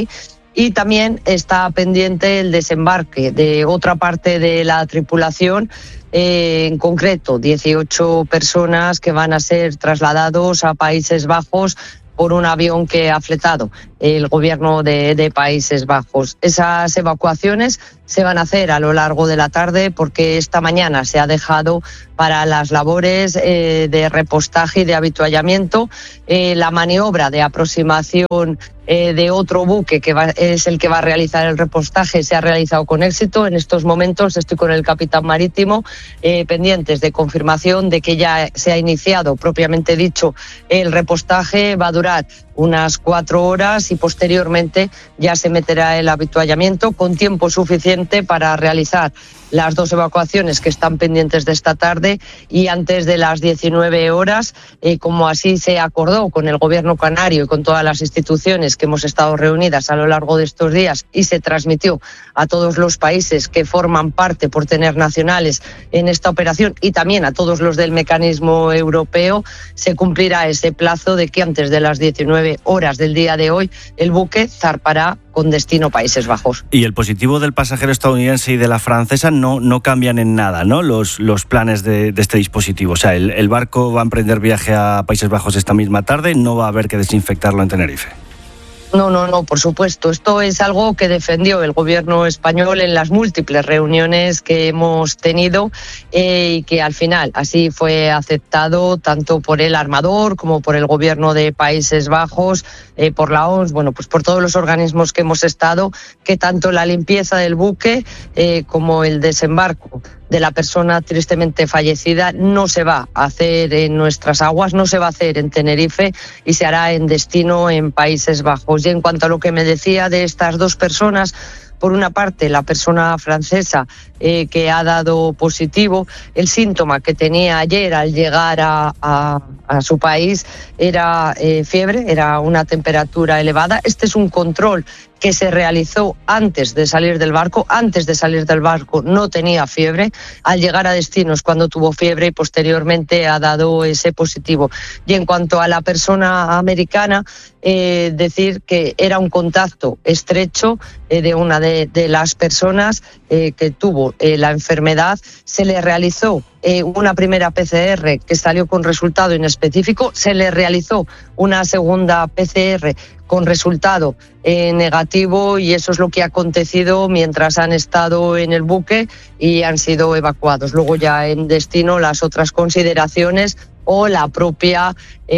y también está pendiente el desembarque de otra parte de la tripulación, eh, en concreto dieciocho personas que van a ser trasladados a Países Bajos por un avión que ha fletado el gobierno de, de Países Bajos. Esas evacuaciones se van a hacer a lo largo de la tarde porque esta mañana se ha dejado para las labores eh, de repostaje y de avituallamiento. Eh, la maniobra de aproximación eh, de otro buque que va, es el que va a realizar el repostaje se ha realizado con éxito. En estos momentos estoy con el capitán marítimo eh, pendientes de confirmación de que ya se ha iniciado propiamente dicho el repostaje. Va a durar unas cuatro horas y posteriormente ya se meterá el avituallamiento con tiempo suficiente para realizar las dos evacuaciones que están pendientes de esta tarde y antes de las diecinueve horas, eh, como así se acordó con el gobierno canario y con todas las instituciones que hemos estado reunidas a lo largo de estos días y se transmitió a todos los países que forman parte por tener nacionales en esta operación y también a todos los del mecanismo europeo, se cumplirá ese plazo de que antes de las diecinueve horas del día de hoy el buque zarpará con destino Países Bajos. Y el positivo del pasajero estadounidense y de la francesa no, no cambian en nada, ¿no? Los, los planes de, de este dispositivo. O sea, el, el barco va a emprender viaje a Países Bajos esta misma tarde, no va a haber que desinfectarlo en Tenerife. No, no, no, por supuesto. Esto es algo que defendió el gobierno español en las múltiples reuniones que hemos tenido eh, y que al final así fue aceptado tanto por el armador como por el gobierno de Países Bajos, eh, por la O M S, bueno, pues por todos los organismos que hemos estado, que tanto la limpieza del buque eh, como el desembarco de la persona tristemente fallecida no se va a hacer en nuestras aguas, no se va a hacer en Tenerife y se hará en destino en Países Bajos. Y en cuanto a lo que me decía de estas dos personas, por una parte, la persona francesa eh, que ha dado positivo, el síntoma que tenía ayer al llegar a, a, a su país era eh, fiebre, era una temperatura elevada. Este es un control que se realizó antes de salir del barco. Antes de salir del barco no tenía fiebre. Al llegar a destino es cuando tuvo fiebre y posteriormente ha dado ese positivo. Y en cuanto a la persona americana, eh, decir que era un contacto estrecho eh, de una de, de las personas eh, que tuvo eh, la enfermedad. Se le realizó eh, una primera P C R que salió con resultado inespecífico. Se le realizó una segunda P C R con resultado eh, negativo y eso es lo que ha acontecido mientras han estado en el buque y han sido evacuados. Luego ya en destino las otras consideraciones o la propia,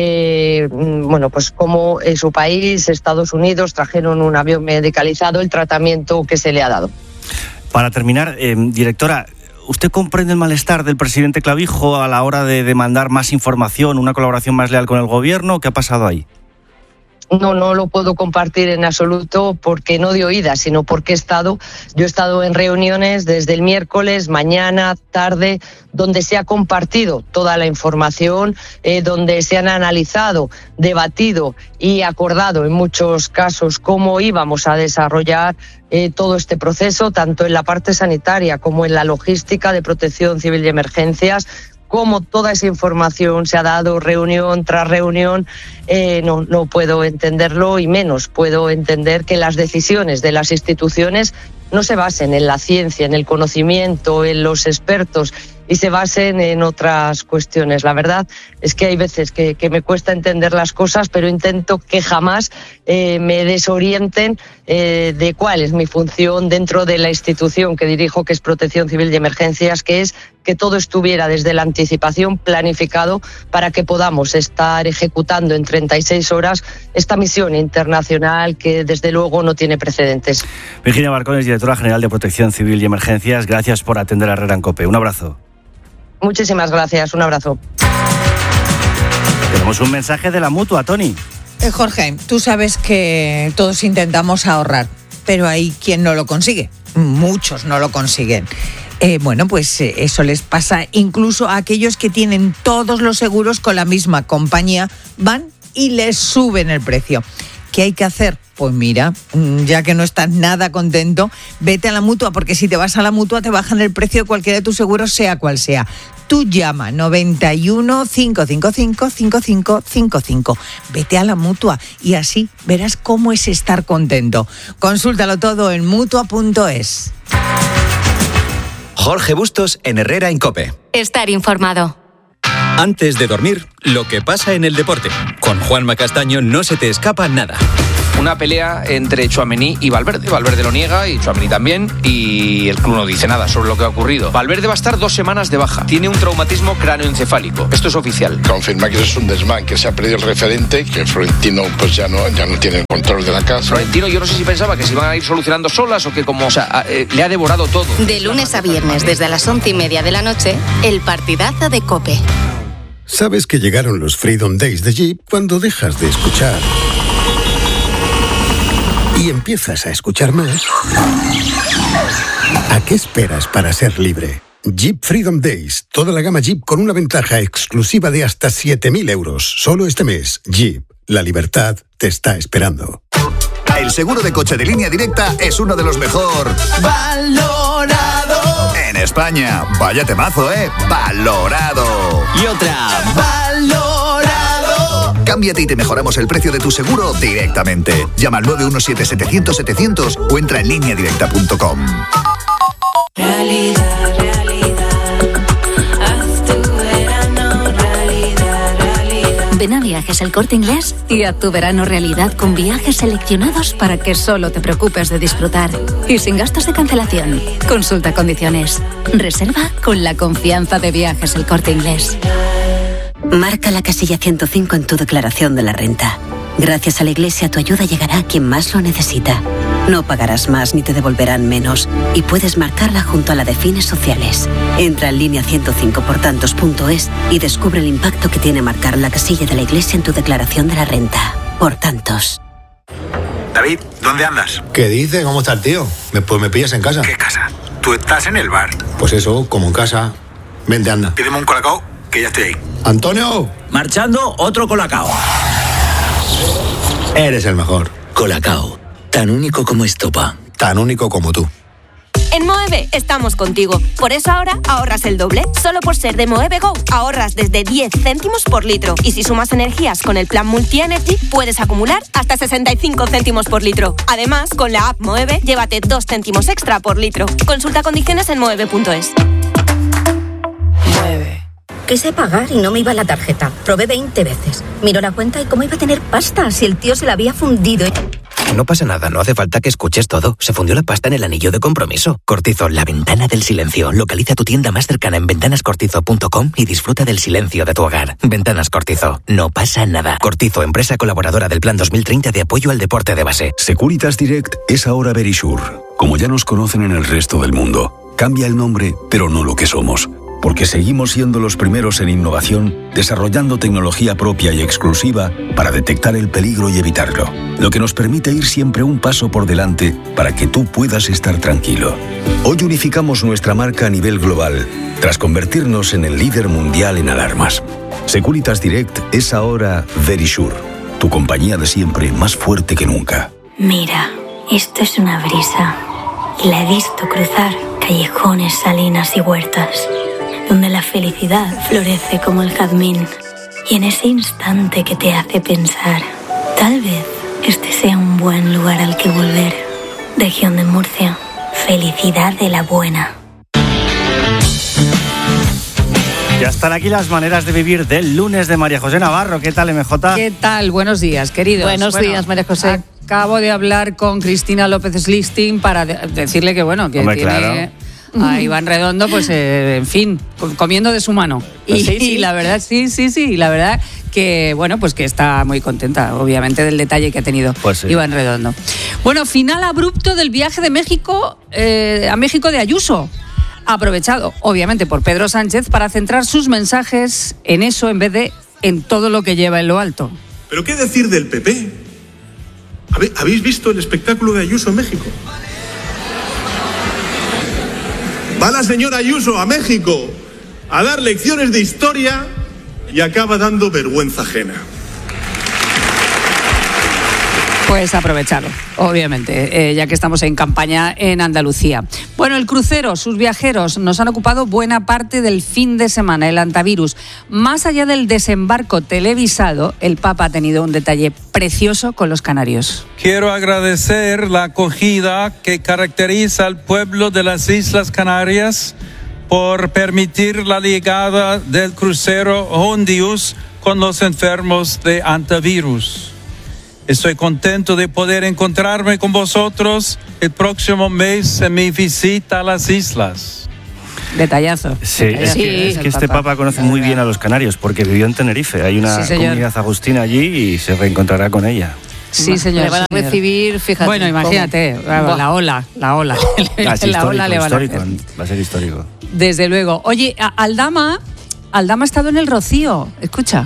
eh, bueno, pues como en su país, Estados Unidos, trajeron un avión medicalizado, el tratamiento que se le ha dado. Para terminar, eh, directora, ¿usted comprende el malestar del presidente Clavijo a la hora de demandar más información, una colaboración más leal con el gobierno? ¿Qué ha pasado ahí? No, no lo puedo compartir en absoluto porque no de oídas, sino porque he estado, yo he estado en reuniones desde el miércoles, mañana, tarde, donde se ha compartido toda la información, eh, donde se han analizado, debatido y acordado en muchos casos cómo íbamos a desarrollar eh, todo este proceso, tanto en la parte sanitaria como en la logística de protección civil y emergencias. Cómo toda esa información se ha dado reunión tras reunión, eh, no, no puedo entenderlo y menos puedo entender que las decisiones de las instituciones no se basen en la ciencia, en el conocimiento, en los expertos y se basen en otras cuestiones. La verdad es que hay veces que, que me cuesta entender las cosas, pero intento que jamás eh, me desorienten eh, de cuál es mi función dentro de la institución que dirijo, que es Protección Civil y Emergencias, que es que todo estuviera desde la anticipación planificado para que podamos estar ejecutando en treinta y seis horas esta misión internacional que desde luego no tiene precedentes. Virginia Barcones, directora general de Protección Civil y Emergencias, gracias por atender a Herrera en COPE. Un abrazo. Muchísimas gracias, un abrazo. Tenemos un mensaje de la Mutua, Tony. Eh, Jorge, tú sabes que todos intentamos ahorrar, pero hay quien no lo consigue. Muchos no lo consiguen. Eh, bueno, pues eh, eso les pasa incluso a aquellos que tienen todos los seguros con la misma compañía, van y les suben el precio. ¿Qué hay que hacer? Pues mira, ya que no estás nada contento, vete a la Mutua, porque si te vas a la Mutua te bajan el precio de cualquiera de tus seguros, sea cual sea. Tú llama noventa y uno, cinco cinco cinco, cinco cinco cinco cinco. Vete a la Mutua y así verás cómo es estar contento. Consúltalo todo en mutua punto es. Jorge Bustos en Herrera en COPE. Estar informado. Antes de dormir, lo que pasa en el deporte. Con Juanma Castaño no se te escapa nada. Una pelea entre Tchouaméni y Valverde. Valverde lo niega y Tchouaméni también, y el club no dice nada sobre lo que ha ocurrido. Valverde va a estar dos semanas de baja. Tiene un traumatismo cráneoencefálico. Esto es oficial. Confirma que es un desmán, que se ha perdido el referente, que Florentino pues ya no, ya no tiene el control de la casa. Florentino, yo no sé si pensaba que se iban a ir solucionando solas o que como, o sea, eh, le ha devorado todo. De lunes a viernes, desde las once y media de la noche, el partidazo de COPE. Sabes que llegaron los Freedom Days de Jeep cuando dejas de escuchar y empiezas a escuchar más. ¿A qué esperas para ser libre? Jeep Freedom Days. Toda la gama Jeep con una ventaja exclusiva de hasta siete mil euros. Solo este mes. Jeep. La libertad te está esperando. El seguro de coche de Línea Directa es uno de los mejor valorado en España. Vaya temazo, ¿eh? Valorado. Y otra. Valorado. Cámbiate y te mejoramos el precio de tu seguro directamente. Llama al nueve uno siete, setecientos, setecientos o entra en línea directa punto com. Realidad, realidad, haz tu verano realidad, realidad. Ven a Viajes El Corte Inglés y haz tu verano realidad con viajes seleccionados para que solo te preocupes de disfrutar y sin gastos de cancelación. Consulta condiciones. Reserva con la confianza de Viajes El Corte Inglés. Marca la casilla ciento cinco en tu declaración de la renta. Gracias a la Iglesia, tu ayuda llegará a quien más lo necesita. No pagarás más ni te devolverán menos y puedes marcarla junto a la de fines sociales. Entra en línea ciento cinco por tantos punto es y descubre el impacto que tiene marcar la casilla de la Iglesia en tu declaración de la renta. Por tantos. David, ¿dónde andas? ¿Qué dice? ¿Cómo está el tío? Me, pues me pillas en casa. ¿Qué casa? Tú estás en el bar. Pues eso, como en casa. Vente, anda. Pídeme un colacao, que ya estoy ahí. ¡Antonio! Marchando, otro colacao. Eres el mejor. Colacao. Tan único como estopa. Tan único como tú. En Moeve estamos contigo. Por eso ahora ahorras el doble. Solo por ser de Moeve Go ahorras desde diez céntimos por litro. Y si sumas energías con el plan Multi-Energy, puedes acumular hasta sesenta y cinco céntimos por litro. Además, con la app Moeve, llévate dos céntimos extra por litro. Consulta condiciones en moeve punto es. Mueve. Quise pagar y no me iba la tarjeta. Probé veinte veces. Miró la cuenta y cómo iba a tener pasta si el tío se la había fundido. No pasa nada, no hace falta que escuches todo. Se fundió la pasta en el anillo de compromiso. Cortizo, la ventana del silencio. Localiza tu tienda más cercana en ventanas cortizo punto com y disfruta del silencio de tu hogar. Ventanas Cortizo, no pasa nada. Cortizo, empresa colaboradora del Plan dos mil treinta de apoyo al deporte de base. Securitas Direct es ahora Verisure. Como ya nos conocen en el resto del mundo. Cambia el nombre, pero no lo que somos. Porque seguimos siendo los primeros en innovación, desarrollando tecnología propia y exclusiva para detectar el peligro y evitarlo, lo que nos permite ir siempre un paso por delante para que tú puedas estar tranquilo. Hoy unificamos nuestra marca a nivel global, tras convertirnos en el líder mundial en alarmas. Securitas Direct es ahora Verisure, tu compañía de siempre más fuerte que nunca. Mira, esto es una brisa. Y la he visto cruzar callejones, salinas y huertas, donde la felicidad florece como el jazmín. Y en ese instante que te hace pensar, tal vez este sea un buen lugar al que volver. Región de Murcia, felicidad de la buena. Ya están aquí las maneras de vivir del lunes de María José Navarro. ¿Qué tal, M J? ¿Qué tal? Buenos días, queridos. Buenos bueno, días, María José. Acabo de hablar con Cristina López Slisting para de- decirle que, bueno, que Hombre, tiene claro. a Iván Redondo, pues, eh, en fin, co- comiendo de su mano. Y, Sí, sí. y la verdad, sí, sí, sí, y la verdad que, bueno, pues que está muy contenta, obviamente, del detalle que ha tenido Pues sí. Iván Redondo. Bueno, final abrupto del viaje de México eh, a México de Ayuso. Aprovechado, obviamente, por Pedro Sánchez para centrar sus mensajes en eso en vez de en todo lo que lleva en lo alto. ¿Pero qué decir del P P? ¿Habe- ¿Habéis visto el espectáculo de Ayuso en México? Va la señora Ayuso a México a dar lecciones de historia y acaba dando vergüenza ajena. Pues aprovecharlo, obviamente, eh, ya que estamos en campaña en Andalucía. Bueno, el crucero, sus viajeros nos han ocupado buena parte del fin de semana, el antivirus. Más allá del desembarco televisado, el Papa ha tenido un detalle precioso con los canarios. Quiero agradecer la acogida que caracteriza al pueblo de las Islas Canarias por permitir la llegada del crucero Hondius con los enfermos de antivirus. Estoy contento de poder encontrarme con vosotros el próximo mes en mi visita a las islas. Detallazo. Sí, Detallazo. es que, es que este Papa. Papa conoce muy bien a los canarios porque vivió en Tenerife. Hay una Sí, comunidad agustina allí y se reencontrará con ella. Sí, señor. Le van a señor. recibir, fíjate. Bueno, imagínate, cómo. la ola, la ola. Ah, sí, la histórico, ola le van a histórico, hacer. va a ser histórico. Desde luego. Oye, a- Aldama, Aldama ha estado en el Rocío. Escucha.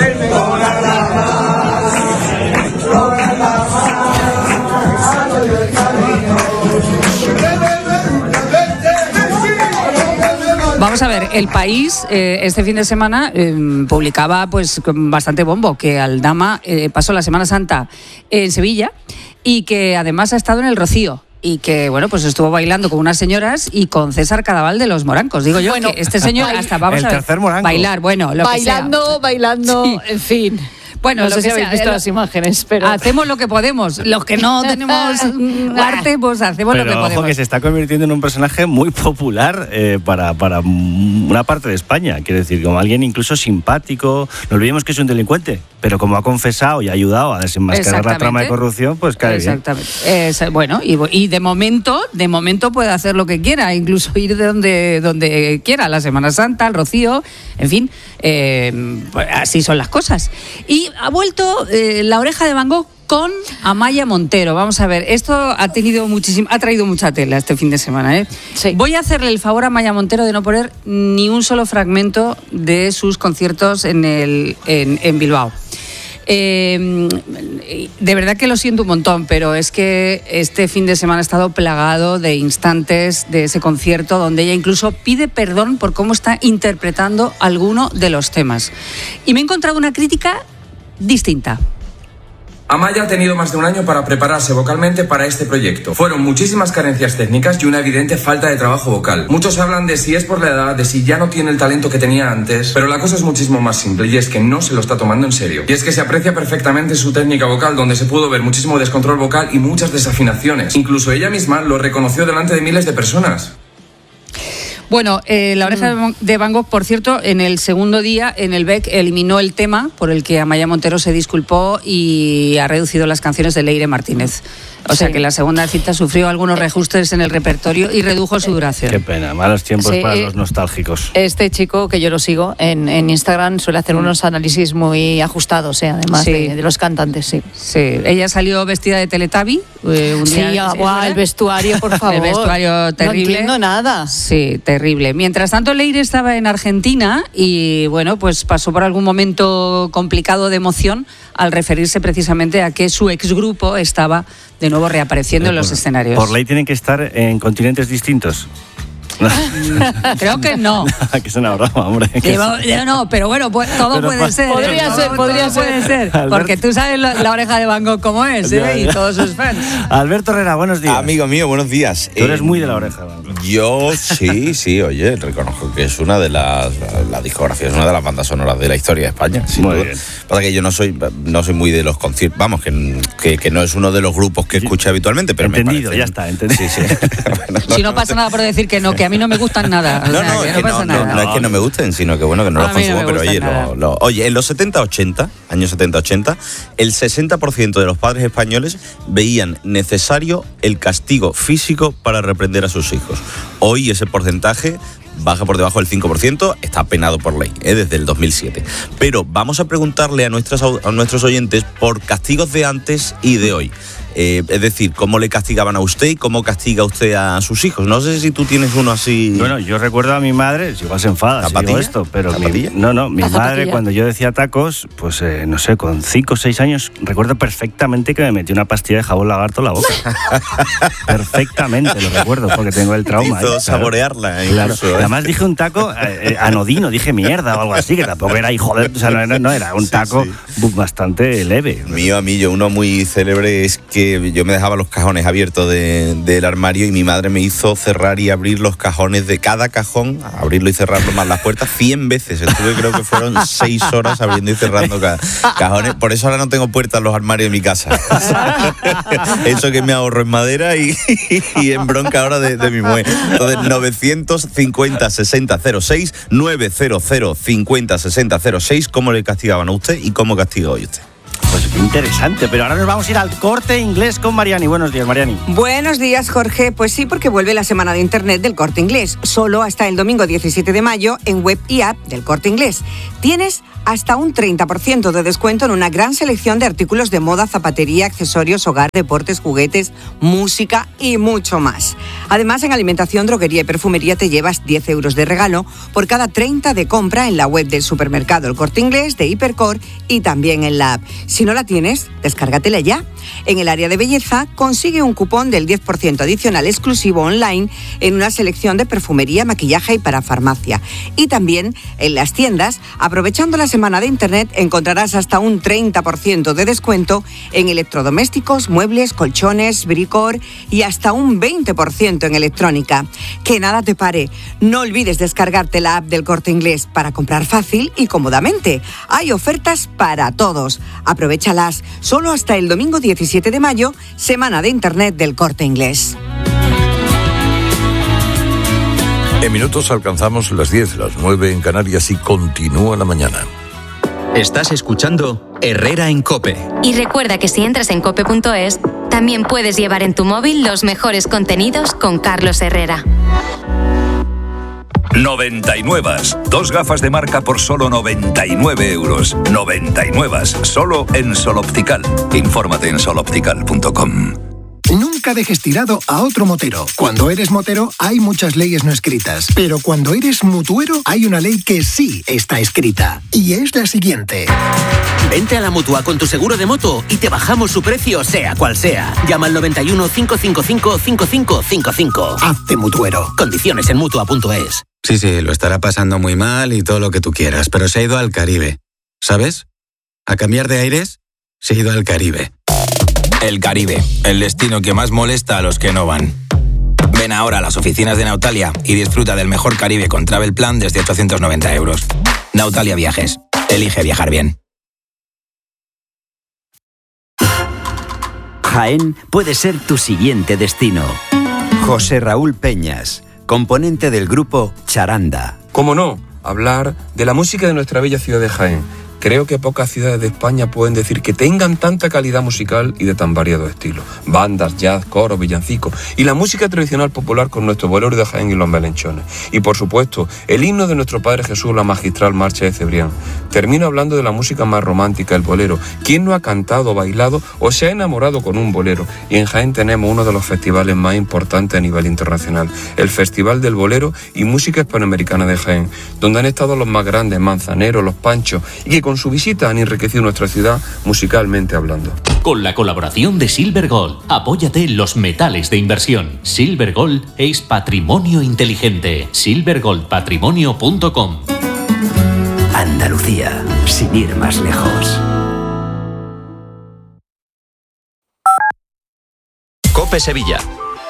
Vamos a ver, El País eh, este fin de semana eh, publicaba pues con bastante bombo que Aldama eh, pasó la Semana Santa en Sevilla y que además ha estado en el Rocío. Y que, bueno, pues estuvo bailando con unas señoras y con César Cadaval de los Morancos. Digo yo Bueno, que este señor bail- hasta vamos El a ver, tercer moranco. bailar, bueno, lo bailando, que sea. bailando, Sí. en fin. Bueno, no lo sé que si habéis sea, visto lo- las imágenes, pero Hacemos lo que podemos. Los que no tenemos mm, arte, pues hacemos Pero lo que ojo podemos. que se está convirtiendo en un personaje muy popular eh, para, para una parte de España. Quiero decir, como alguien incluso simpático. No olvidemos que es un delincuente, pero como ha confesado y ha ayudado a desenmascarar la trama de corrupción, pues cae bien. Exactamente. Es, bueno, y, y de momento, de momento puede hacer lo que quiera, incluso ir de donde, donde quiera, la Semana Santa, al Rocío, en fin, eh, pues así son las cosas. Y ha vuelto eh, La Oreja de Van Gogh con Amaya Montero. Vamos a ver, esto ha tenido muchísimo, ha traído mucha tela este fin de semana, ¿eh? Sí. Voy a hacerle el favor a Amaya Montero de no poner ni un solo fragmento de sus conciertos en, el, en, en Bilbao. Eh, de verdad que lo siento un montón, pero es que este fin de semana ha estado plagado de instantes de ese concierto donde ella incluso pide perdón por cómo está interpretando alguno de los temas. Y me he encontrado una crítica distinta. Amaya ha tenido más de un año para prepararse vocalmente para este proyecto. Fueron muchísimas carencias técnicas y una evidente falta de trabajo vocal. Muchos hablan de si es por la edad, de si ya no tiene el talento que tenía antes, pero la cosa es muchísimo más simple y es que no se lo está tomando en serio. Y es que se aprecia perfectamente su técnica vocal, donde se pudo ver muchísimo descontrol vocal y muchas desafinaciones. Incluso ella misma lo reconoció delante de miles de personas. Bueno, eh, La Oreja Mm. de Van Gogh, por cierto, en el segundo día en el B E C eliminó el tema por el que Amaya Montero se disculpó y ha reducido las canciones de Leire Martínez. O sea Sí. que la segunda cita sufrió algunos reajustes en el repertorio y redujo su duración. Qué pena, malos tiempos Sí, para eh, los nostálgicos. este chico, que yo lo sigo en, en Instagram, suele hacer unos análisis muy ajustados, ¿eh? además Sí. de, de los cantantes, sí. Sí, ella salió vestida de Teletubby eh, un Sí, día. ah, ¿es guau, verdad? el vestuario, por favor. El vestuario terrible. No entiendo nada. Sí, terrible. Mientras tanto, Leire estaba en Argentina y, bueno, pues pasó por algún momento complicado de emoción al referirse precisamente a que su exgrupo estaba de nuevo reapareciendo en los por, escenarios. Por ley tienen que estar en continentes distintos. Creo que no. Que es una broma, hombre. que Digo, es- yo no, pero bueno, pues, todo Pero puede pa- ser. Podría ¿eh? ser, Todo- podría todo puede ser. Alberto. Porque tú sabes la, la Oreja de Van Gogh cómo es, ¿eh? Ya, Y ya. todos sus fans. Alberto Herrera, buenos días. Amigo mío, buenos días. Tú eres Eh, muy de La Oreja. ¿no? Yo sí, sí, oye, reconozco que es una de las, la discografía es una de las bandas sonoras de la historia de España. Sin Muy duda. bien. Pasa que yo no soy, no soy muy de los conciertos, vamos, que, que, que no es uno de los grupos que escucho habitualmente, pero Entendido, me parece, ya está, entendido. Sí, sí. Bueno, Si no pasa nada por decir que no, que a mí no me gustan nada. O No, sea, no, que es no que pasa no, no, nada. no es que no me gusten, sino que bueno, que no A los mí no consumo, me pero gustan oye, nada. lo- lo- oye, en los setenta ochenta, años setenta ochenta, el sesenta por ciento de los padres españoles veían necesario el castigo físico para reprender a sus hijos. Hoy ese porcentaje baja por debajo del cinco por ciento, está penado por ley, ¿eh? Desde el dos mil siete. Pero vamos a preguntarle a, nuestras, au- a nuestros oyentes por castigos de antes y de hoy. Eh, es decir, ¿cómo le castigaban a usted y cómo castiga usted a sus hijos? No sé si tú tienes uno así. Bueno, yo recuerdo a mi madre, igual se enfada si digo esto, pero mi, no, no, mi madre cuando yo decía tacos, pues eh, no sé, con cinco o seis años, recuerdo perfectamente que me metió una pastilla de jabón lagarto en la boca. Perfectamente, lo recuerdo, porque tengo el trauma. Hizo ¿eh? saborearla. Claro. Incluso, ¿eh? Además dije un taco eh, anodino, dije mierda o algo así, que tampoco era hijo de... O sea, no era, no, era un taco sí, sí. bastante leve. Mío a mí, yo uno muy célebre es que yo me dejaba los cajones abiertos de, del armario y mi madre me hizo cerrar y abrir los cajones de cada cajón, abrirlo y cerrarlo más las puertas cien veces. Estuve, creo que fueron seis horas abriendo y cerrando ca cajones. Por eso ahora no tengo puertas en los armarios de mi casa. Eso que me ahorro en madera y, y en bronca ahora de, de mi mujer. Entonces, novecientos cincuenta sesenta cero seis, novecientos cincuenta sesenta cero seis, ¿cómo le castigaban a usted y cómo castiga hoy usted? Pues qué interesante, pero ahora nos vamos a ir al Corte Inglés con Mariani. Buenos días, Mariani. Buenos días, Jorge. Pues sí, porque vuelve la semana de Internet del Corte Inglés. Solo hasta el domingo diecisiete de mayo en web y app del Corte Inglés. Tienes hasta un treinta por ciento de descuento en una gran selección de artículos de moda, zapatería, accesorios, hogar, deportes, juguetes, música y mucho más. Además, en alimentación, droguería y perfumería te llevas diez euros de regalo por cada treinta de compra en la web del supermercado El Corte Inglés, de Hipercor y también en la app. Si no la tienes, descárgatela ya. En el área de belleza, consigue un cupón del diez por ciento adicional exclusivo online en una selección de perfumería, maquillaje y parafarmacia. Y también en las tiendas, aprovechando la semana de Internet, encontrarás hasta un treinta por ciento de descuento en electrodomésticos, muebles, colchones, bricor y hasta un veinte por ciento en electrónica. Que nada te pare. No olvides descargarte la app del Corte Inglés para comprar fácil y cómodamente. Hay ofertas para todos. Aprovéchalas. Solo hasta el domingo diecisiete de mayo, semana de Internet del Corte Inglés. En minutos alcanzamos las diez, las nueve en Canarias y continúa la mañana. Estás escuchando Herrera en COPE. Y recuerda que si entras en cope punto es, también puedes llevar en tu móvil los mejores contenidos con Carlos Herrera. noventa y nueve. Dos gafas de marca por solo noventa y nueve euros. noventa y nueve. Solo en Sol Optical. Infórmate en sol optical punto com. Nunca dejes tirado a otro motero. Cuando eres motero hay muchas leyes no escritas, pero cuando eres mutuero hay una ley que sí está escrita. Y es la siguiente. Vente a la Mutua con tu seguro de moto y te bajamos su precio sea cual sea. Llama al noventa y uno, cinco cinco cinco, cinco cinco cinco cinco. Hazte mutuero. Condiciones en mutua punto es. Sí, sí, lo estará pasando muy mal y todo lo que tú quieras, pero se ha ido al Caribe. ¿Sabes? A cambiar de aires, se ha ido al Caribe. El Caribe, el destino que más molesta a los que no van. Ven ahora a las oficinas de Nautalia y disfruta del mejor Caribe con Travel Plan desde ochocientos noventa euros. Nautalia Viajes. Elige viajar bien. Jaén puede ser tu siguiente destino. José Raúl Peñas, componente del grupo Charanda. ¿Cómo no? Hablar de la música de nuestra bella ciudad de Jaén. Creo que pocas ciudades de España pueden decir que tengan tanta calidad musical y de tan variados estilos. Bandas, jazz, coros, villancicos y la música tradicional popular con nuestro bolero de Jaén y los melenchones. Y por supuesto, el himno de nuestro Padre Jesús, la magistral marcha de Cebrián. Termino hablando de la música más romántica, el bolero. ¿Quién no ha cantado, bailado o se ha enamorado con un bolero? Y en Jaén tenemos uno de los festivales más importantes a nivel internacional, el Festival del Bolero y Música Hispanoamericana de Jaén, donde han estado los más grandes, Manzanero, Los Panchos, y que con su visita han enriquecido nuestra ciudad musicalmente hablando. Con la colaboración de Silver Gold, apóyate en los metales de inversión. Silver Gold es patrimonio inteligente. silver gold patrimonio punto com. Andalucía, sin ir más lejos. COPE Sevilla.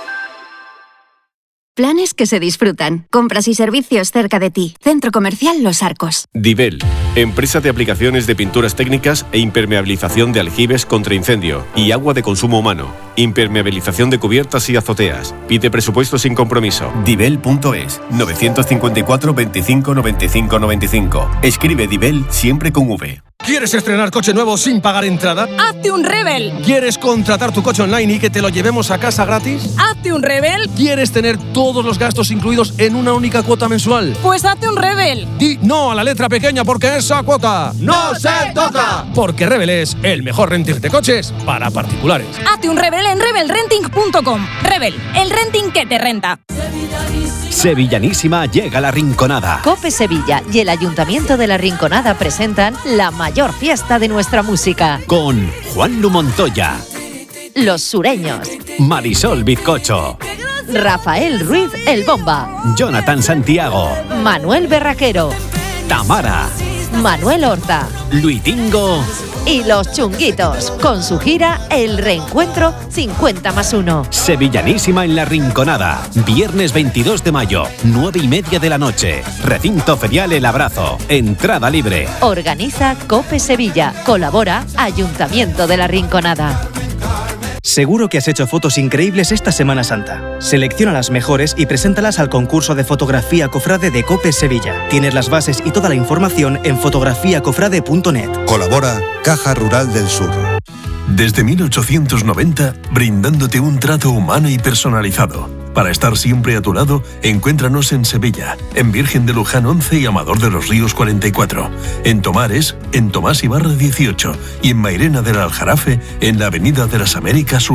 Planes que se disfrutan. Compras y servicios cerca de ti. Centro Comercial Los Arcos. Divel, empresa de aplicaciones de pinturas técnicas e impermeabilización de aljibes contra incendio y agua de consumo humano. Impermeabilización de cubiertas y azoteas. Pide presupuesto sin compromiso. Divel punto es, novecientos cincuenta y cuatro, veinticinco, noventa y cinco, noventa y cinco. Escribe Divel siempre con V. ¿Quieres estrenar coche nuevo sin pagar entrada? ¡Hazte un Rebel! ¿Quieres contratar tu coche online y que te lo llevemos a casa gratis? ¡Hazte Hazte un Rebel. ¿Quieres tener todos los gastos incluidos en una única cuota mensual? Pues hazte un Rebel. Di no a la letra pequeña porque esa cuota ¡no se toca! Porque Rebel es el mejor renting de coches para particulares. Hazte un Rebel en rebel renting punto com. Rebel, el renting que te renta. Sevillanísima llega a La Rinconada. COPE Sevilla y el Ayuntamiento de La Rinconada presentan la mayor fiesta de nuestra música. Con Juan Lu Montoya, Los Sureños, Marisol Bizcocho, Rafael Ruiz El Bomba, Jonathan Santiago, Manuel Berraquero, Tamara, Manuel Horta, Luitingo y Los Chunguitos, con su gira El Reencuentro cincuenta más uno. Sevillanísima en La Rinconada. Viernes veintidós de mayo, nueve y media de la noche. Recinto ferial El Abrazo. Entrada libre. Organiza COPE Sevilla. Colabora Ayuntamiento de La Rinconada. Seguro que has hecho fotos increíbles esta Semana Santa. Selecciona las mejores y preséntalas al concurso de fotografía Cofrade de COPE Sevilla. Tienes las bases y toda la información en fotografía cofrade punto net. Colabora Caja Rural del Sur. Desde mil ochocientos noventa, brindándote un trato humano y personalizado. Para estar siempre a tu lado, encuéntranos en Sevilla, en Virgen de Luján once y Amador de los Ríos cuarenta y cuatro, en Tomares, en Tomás Ibarra dieciocho y en Mairena del Aljarafe, en la Avenida de las Américas uno.